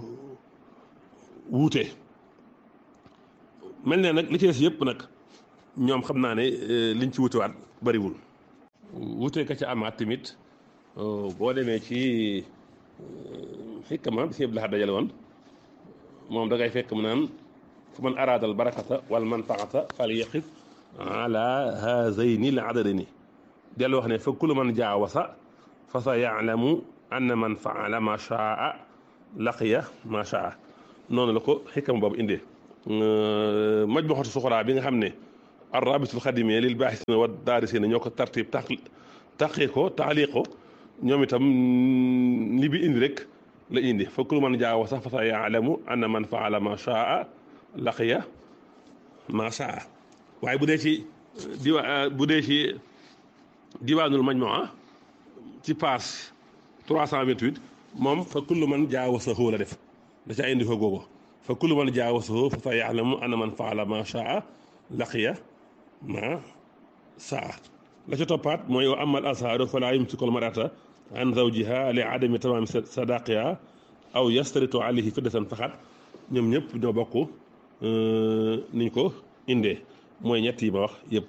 [SPEAKER 5] wuute mel ne nag li ci des yëpp nag ñoom xam naa ne liñ ci wutewaat bariwul wuute ka ca amaat tamit boo demee ci xikma bi si Abdul Ahad dajale woon moom da ngay fekk mu naan fu man araadal barakata wal manfaata fal yaqif ala hazayni l adadini dellu wax ne fa kullu man jaawasa fa sa yaalamu anna man faala ma shaa laqiya ma shaa noonu la ko xikam boobu indee majmuhatu suxraa bi nga xam ne arrabitul xadimiya lil baaxisina wa daarisina ñoo ko tartib tax taqee ko taaliq ko ñoom itam li bi indi rek la indi fa kullu man jaawa sax fa sa yaalamu anna man faala ma shaa laqiya ma shaa waaye bu dee ci diwa bu dee ci diwaanul majmuha ci page trois cent vingt-huit moom fa kullu man jaawasahu la def da caa indi ko googu fa kullu man jaawasahu fa sa yaalamu anna man faala ma shaa laqiya ma saa la ca toppaat mooy wa amal azhaaru fala yumsikul mar'ata an zawjiha li adami tamaami sadaqiha aw yastaritu alayhi fiddatan faqat ñoom ñëpp ñoo bokk niñ ko indee mooy ñett yi ma wax yëpp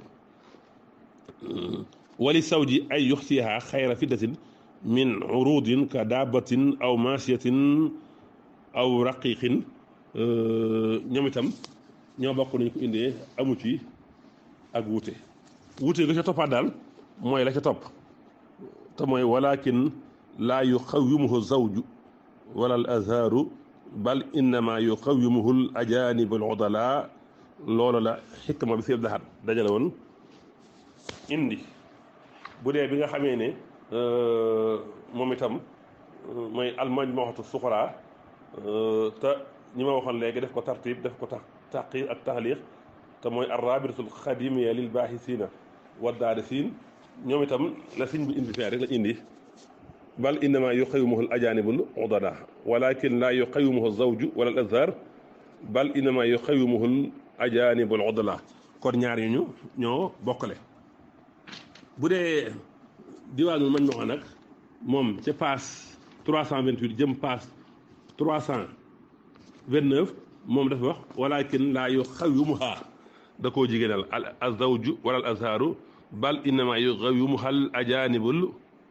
[SPEAKER 5] wali sawji ay yuxtiha xayra fiddatin min urudin ka daabatin aw maasiyatin aw raqiqin ñoom itam ñoo bokk niñ ko indee amu ci ak wuute wuute la ca toppaat daal mooy la ca topp te mooy walakin laa yuqawimuhu zawju wala al azharu bal innama yuqawimuhu al ajanib al udala loolu la xikma bi si daxat dajale woon indi bu dee bi nga xamee ne moom itam mooy al majmuhatu suxraa te ñi ma waxoon léegi def ko tartib def ko tax taqiq ak taxliq te mooy arrabitatul xadimiya lil baaxisina wa daarisiin ñoom itam la siñ bi indi fee rek la indi bal innama yuqawimuhu al ajanibul udala walakin la yuqawimuhu zawju wala al azhar bal innama yuqawimuhu al ajanibul udala kon ñaar yi ñu ñoo bokkale bu dee diwaanul majmuha nag moom ca paas trois cent vingt-huit jëm paas trois cent vingt-neuf moom dafa wax walakin la yuqawimuha da koo jigéenal al azawju wala al azharu bal innama yuqawimuha al ajanibul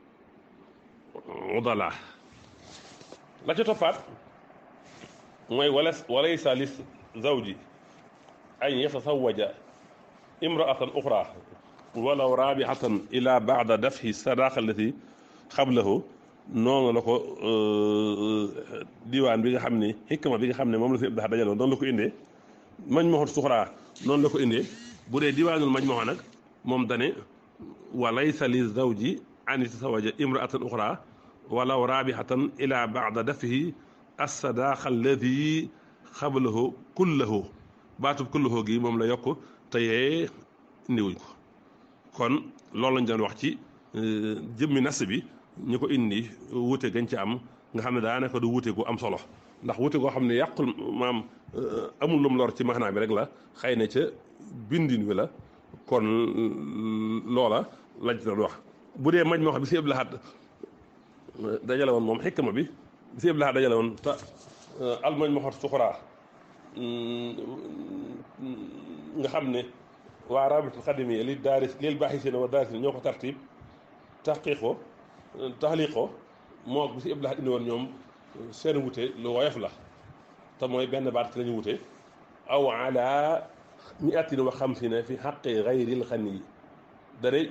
[SPEAKER 5] udala la ca toppaat mooy wala walaysa li zawji an yatasawaja imraatan uxra walaw raabihatan ila baada dafhi sadaqa allati xablahu noonu la ko diwaan bi nga xam ne xikma bi nga xam ne moom la si daxa dajaloon noonu la ko indee majmuhatu suxraa noonu la ko indee bu dee diwaanul majmuha nag moom dane wa laysa li zawji an yatasawaja imraatan uxra walaw raabihatan ila baada dafhi assadaqa alladi xablahu kullahu baatub kullahu gi moom la yokk te yee indiwuñ ko kon loolu lañ doon wax ci jëmmi nas bi ñu ko indi wuute gañ ci am nga xam ne daanaka du wuute gu am solo ndax wuute goo xam ne yàqul maam amul lum lor ci maanaa bi rek la xëy na ca bindin wi la kon loola lañ ci doon wax bu dee maj moo xam bi si Abdul Ahad dajale woon moom xikma bi bi si Abdul Ahad dajale woon te al majmuhatu suxraa nga xam ne waa rabitul xadimiya li daaris lil baaxisina wa daarisina ñoo ko tartib taqiq ko taxliq ko moo bi si Abdul Ahad indi woon ñoom seen wute lu woyof la te mooy benn baat ci la ñu wute aw ala miatin wa xamsina fi xaqi gayril xani dane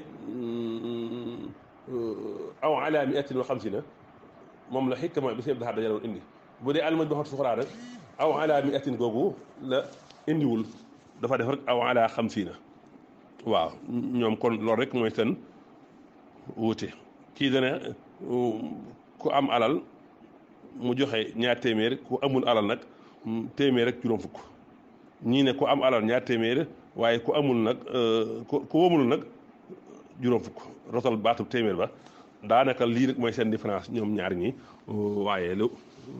[SPEAKER 5] aw ala miatin wa xamsina moom la xikma bi si Abdul Ahad dajale woon indi bu dee almaj ba xot suxraa rek aw ala miatin googu la indiwul dafa def rek aw ala xamsina waaw ñoom kon loolu rek mooy seen wuute kii dane ku am alal mu joxe ñaar téeméer ku amul alal nag téeméer rek juróom fukk ñii ne ku am alal ñaar téeméer waaye ku amul nag ku wóomul nag juróom fukk rotal baatub téeméer ba daanaka lii rek mooy seen différence ñoom ñaar ñi waaye lu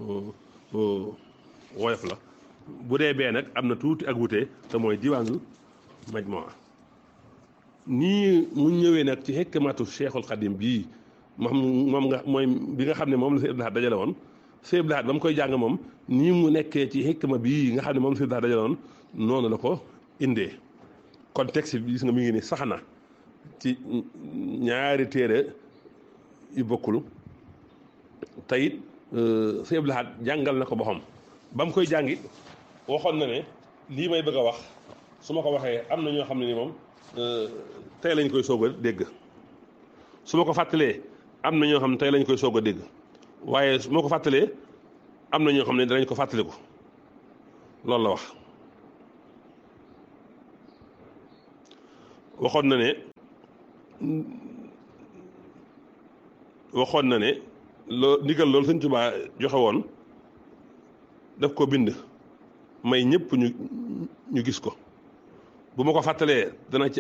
[SPEAKER 5] woyof la bu dee bee nag am na tuuti ak wute te mooy diwaanul majmuha nii mu ñëwee nag ci xikmatu Cheikhul Xadim bii moom moom nga mooy bi nga xam ne moom la si Abdul Ahad dajale woon si Abdul Ahad ba mu koy jàng moom nii mu nekkee ci xikma bii nga xam ne moom la si Abdul Ahad dajale woon noonu la ko indee kon texte bi gis nga mi ngi ni sax na ci ñaari téere yu bokkul te it si Abdul Ahad jàngal na ko boppam ba mu koy jàngi waxoon na ne lii may bëgg a wax su ma ko waxee am na ñoo xam ne ni moom tey lañ koy soog a dégg su ma ko fàttalee am na ñoo xam ne tey lañ koy soog a dégg waaye su ma ko fàttalee am na ñoo xam ne danañ ko fàttaliku loolu la wax waxoon na ne waxoon na ne loo ndigal loolu Sëñ Tuubaa joxe woon daf ko bind may ñëpp ñu ñu gis ko bu ma ko fàttalee dana ci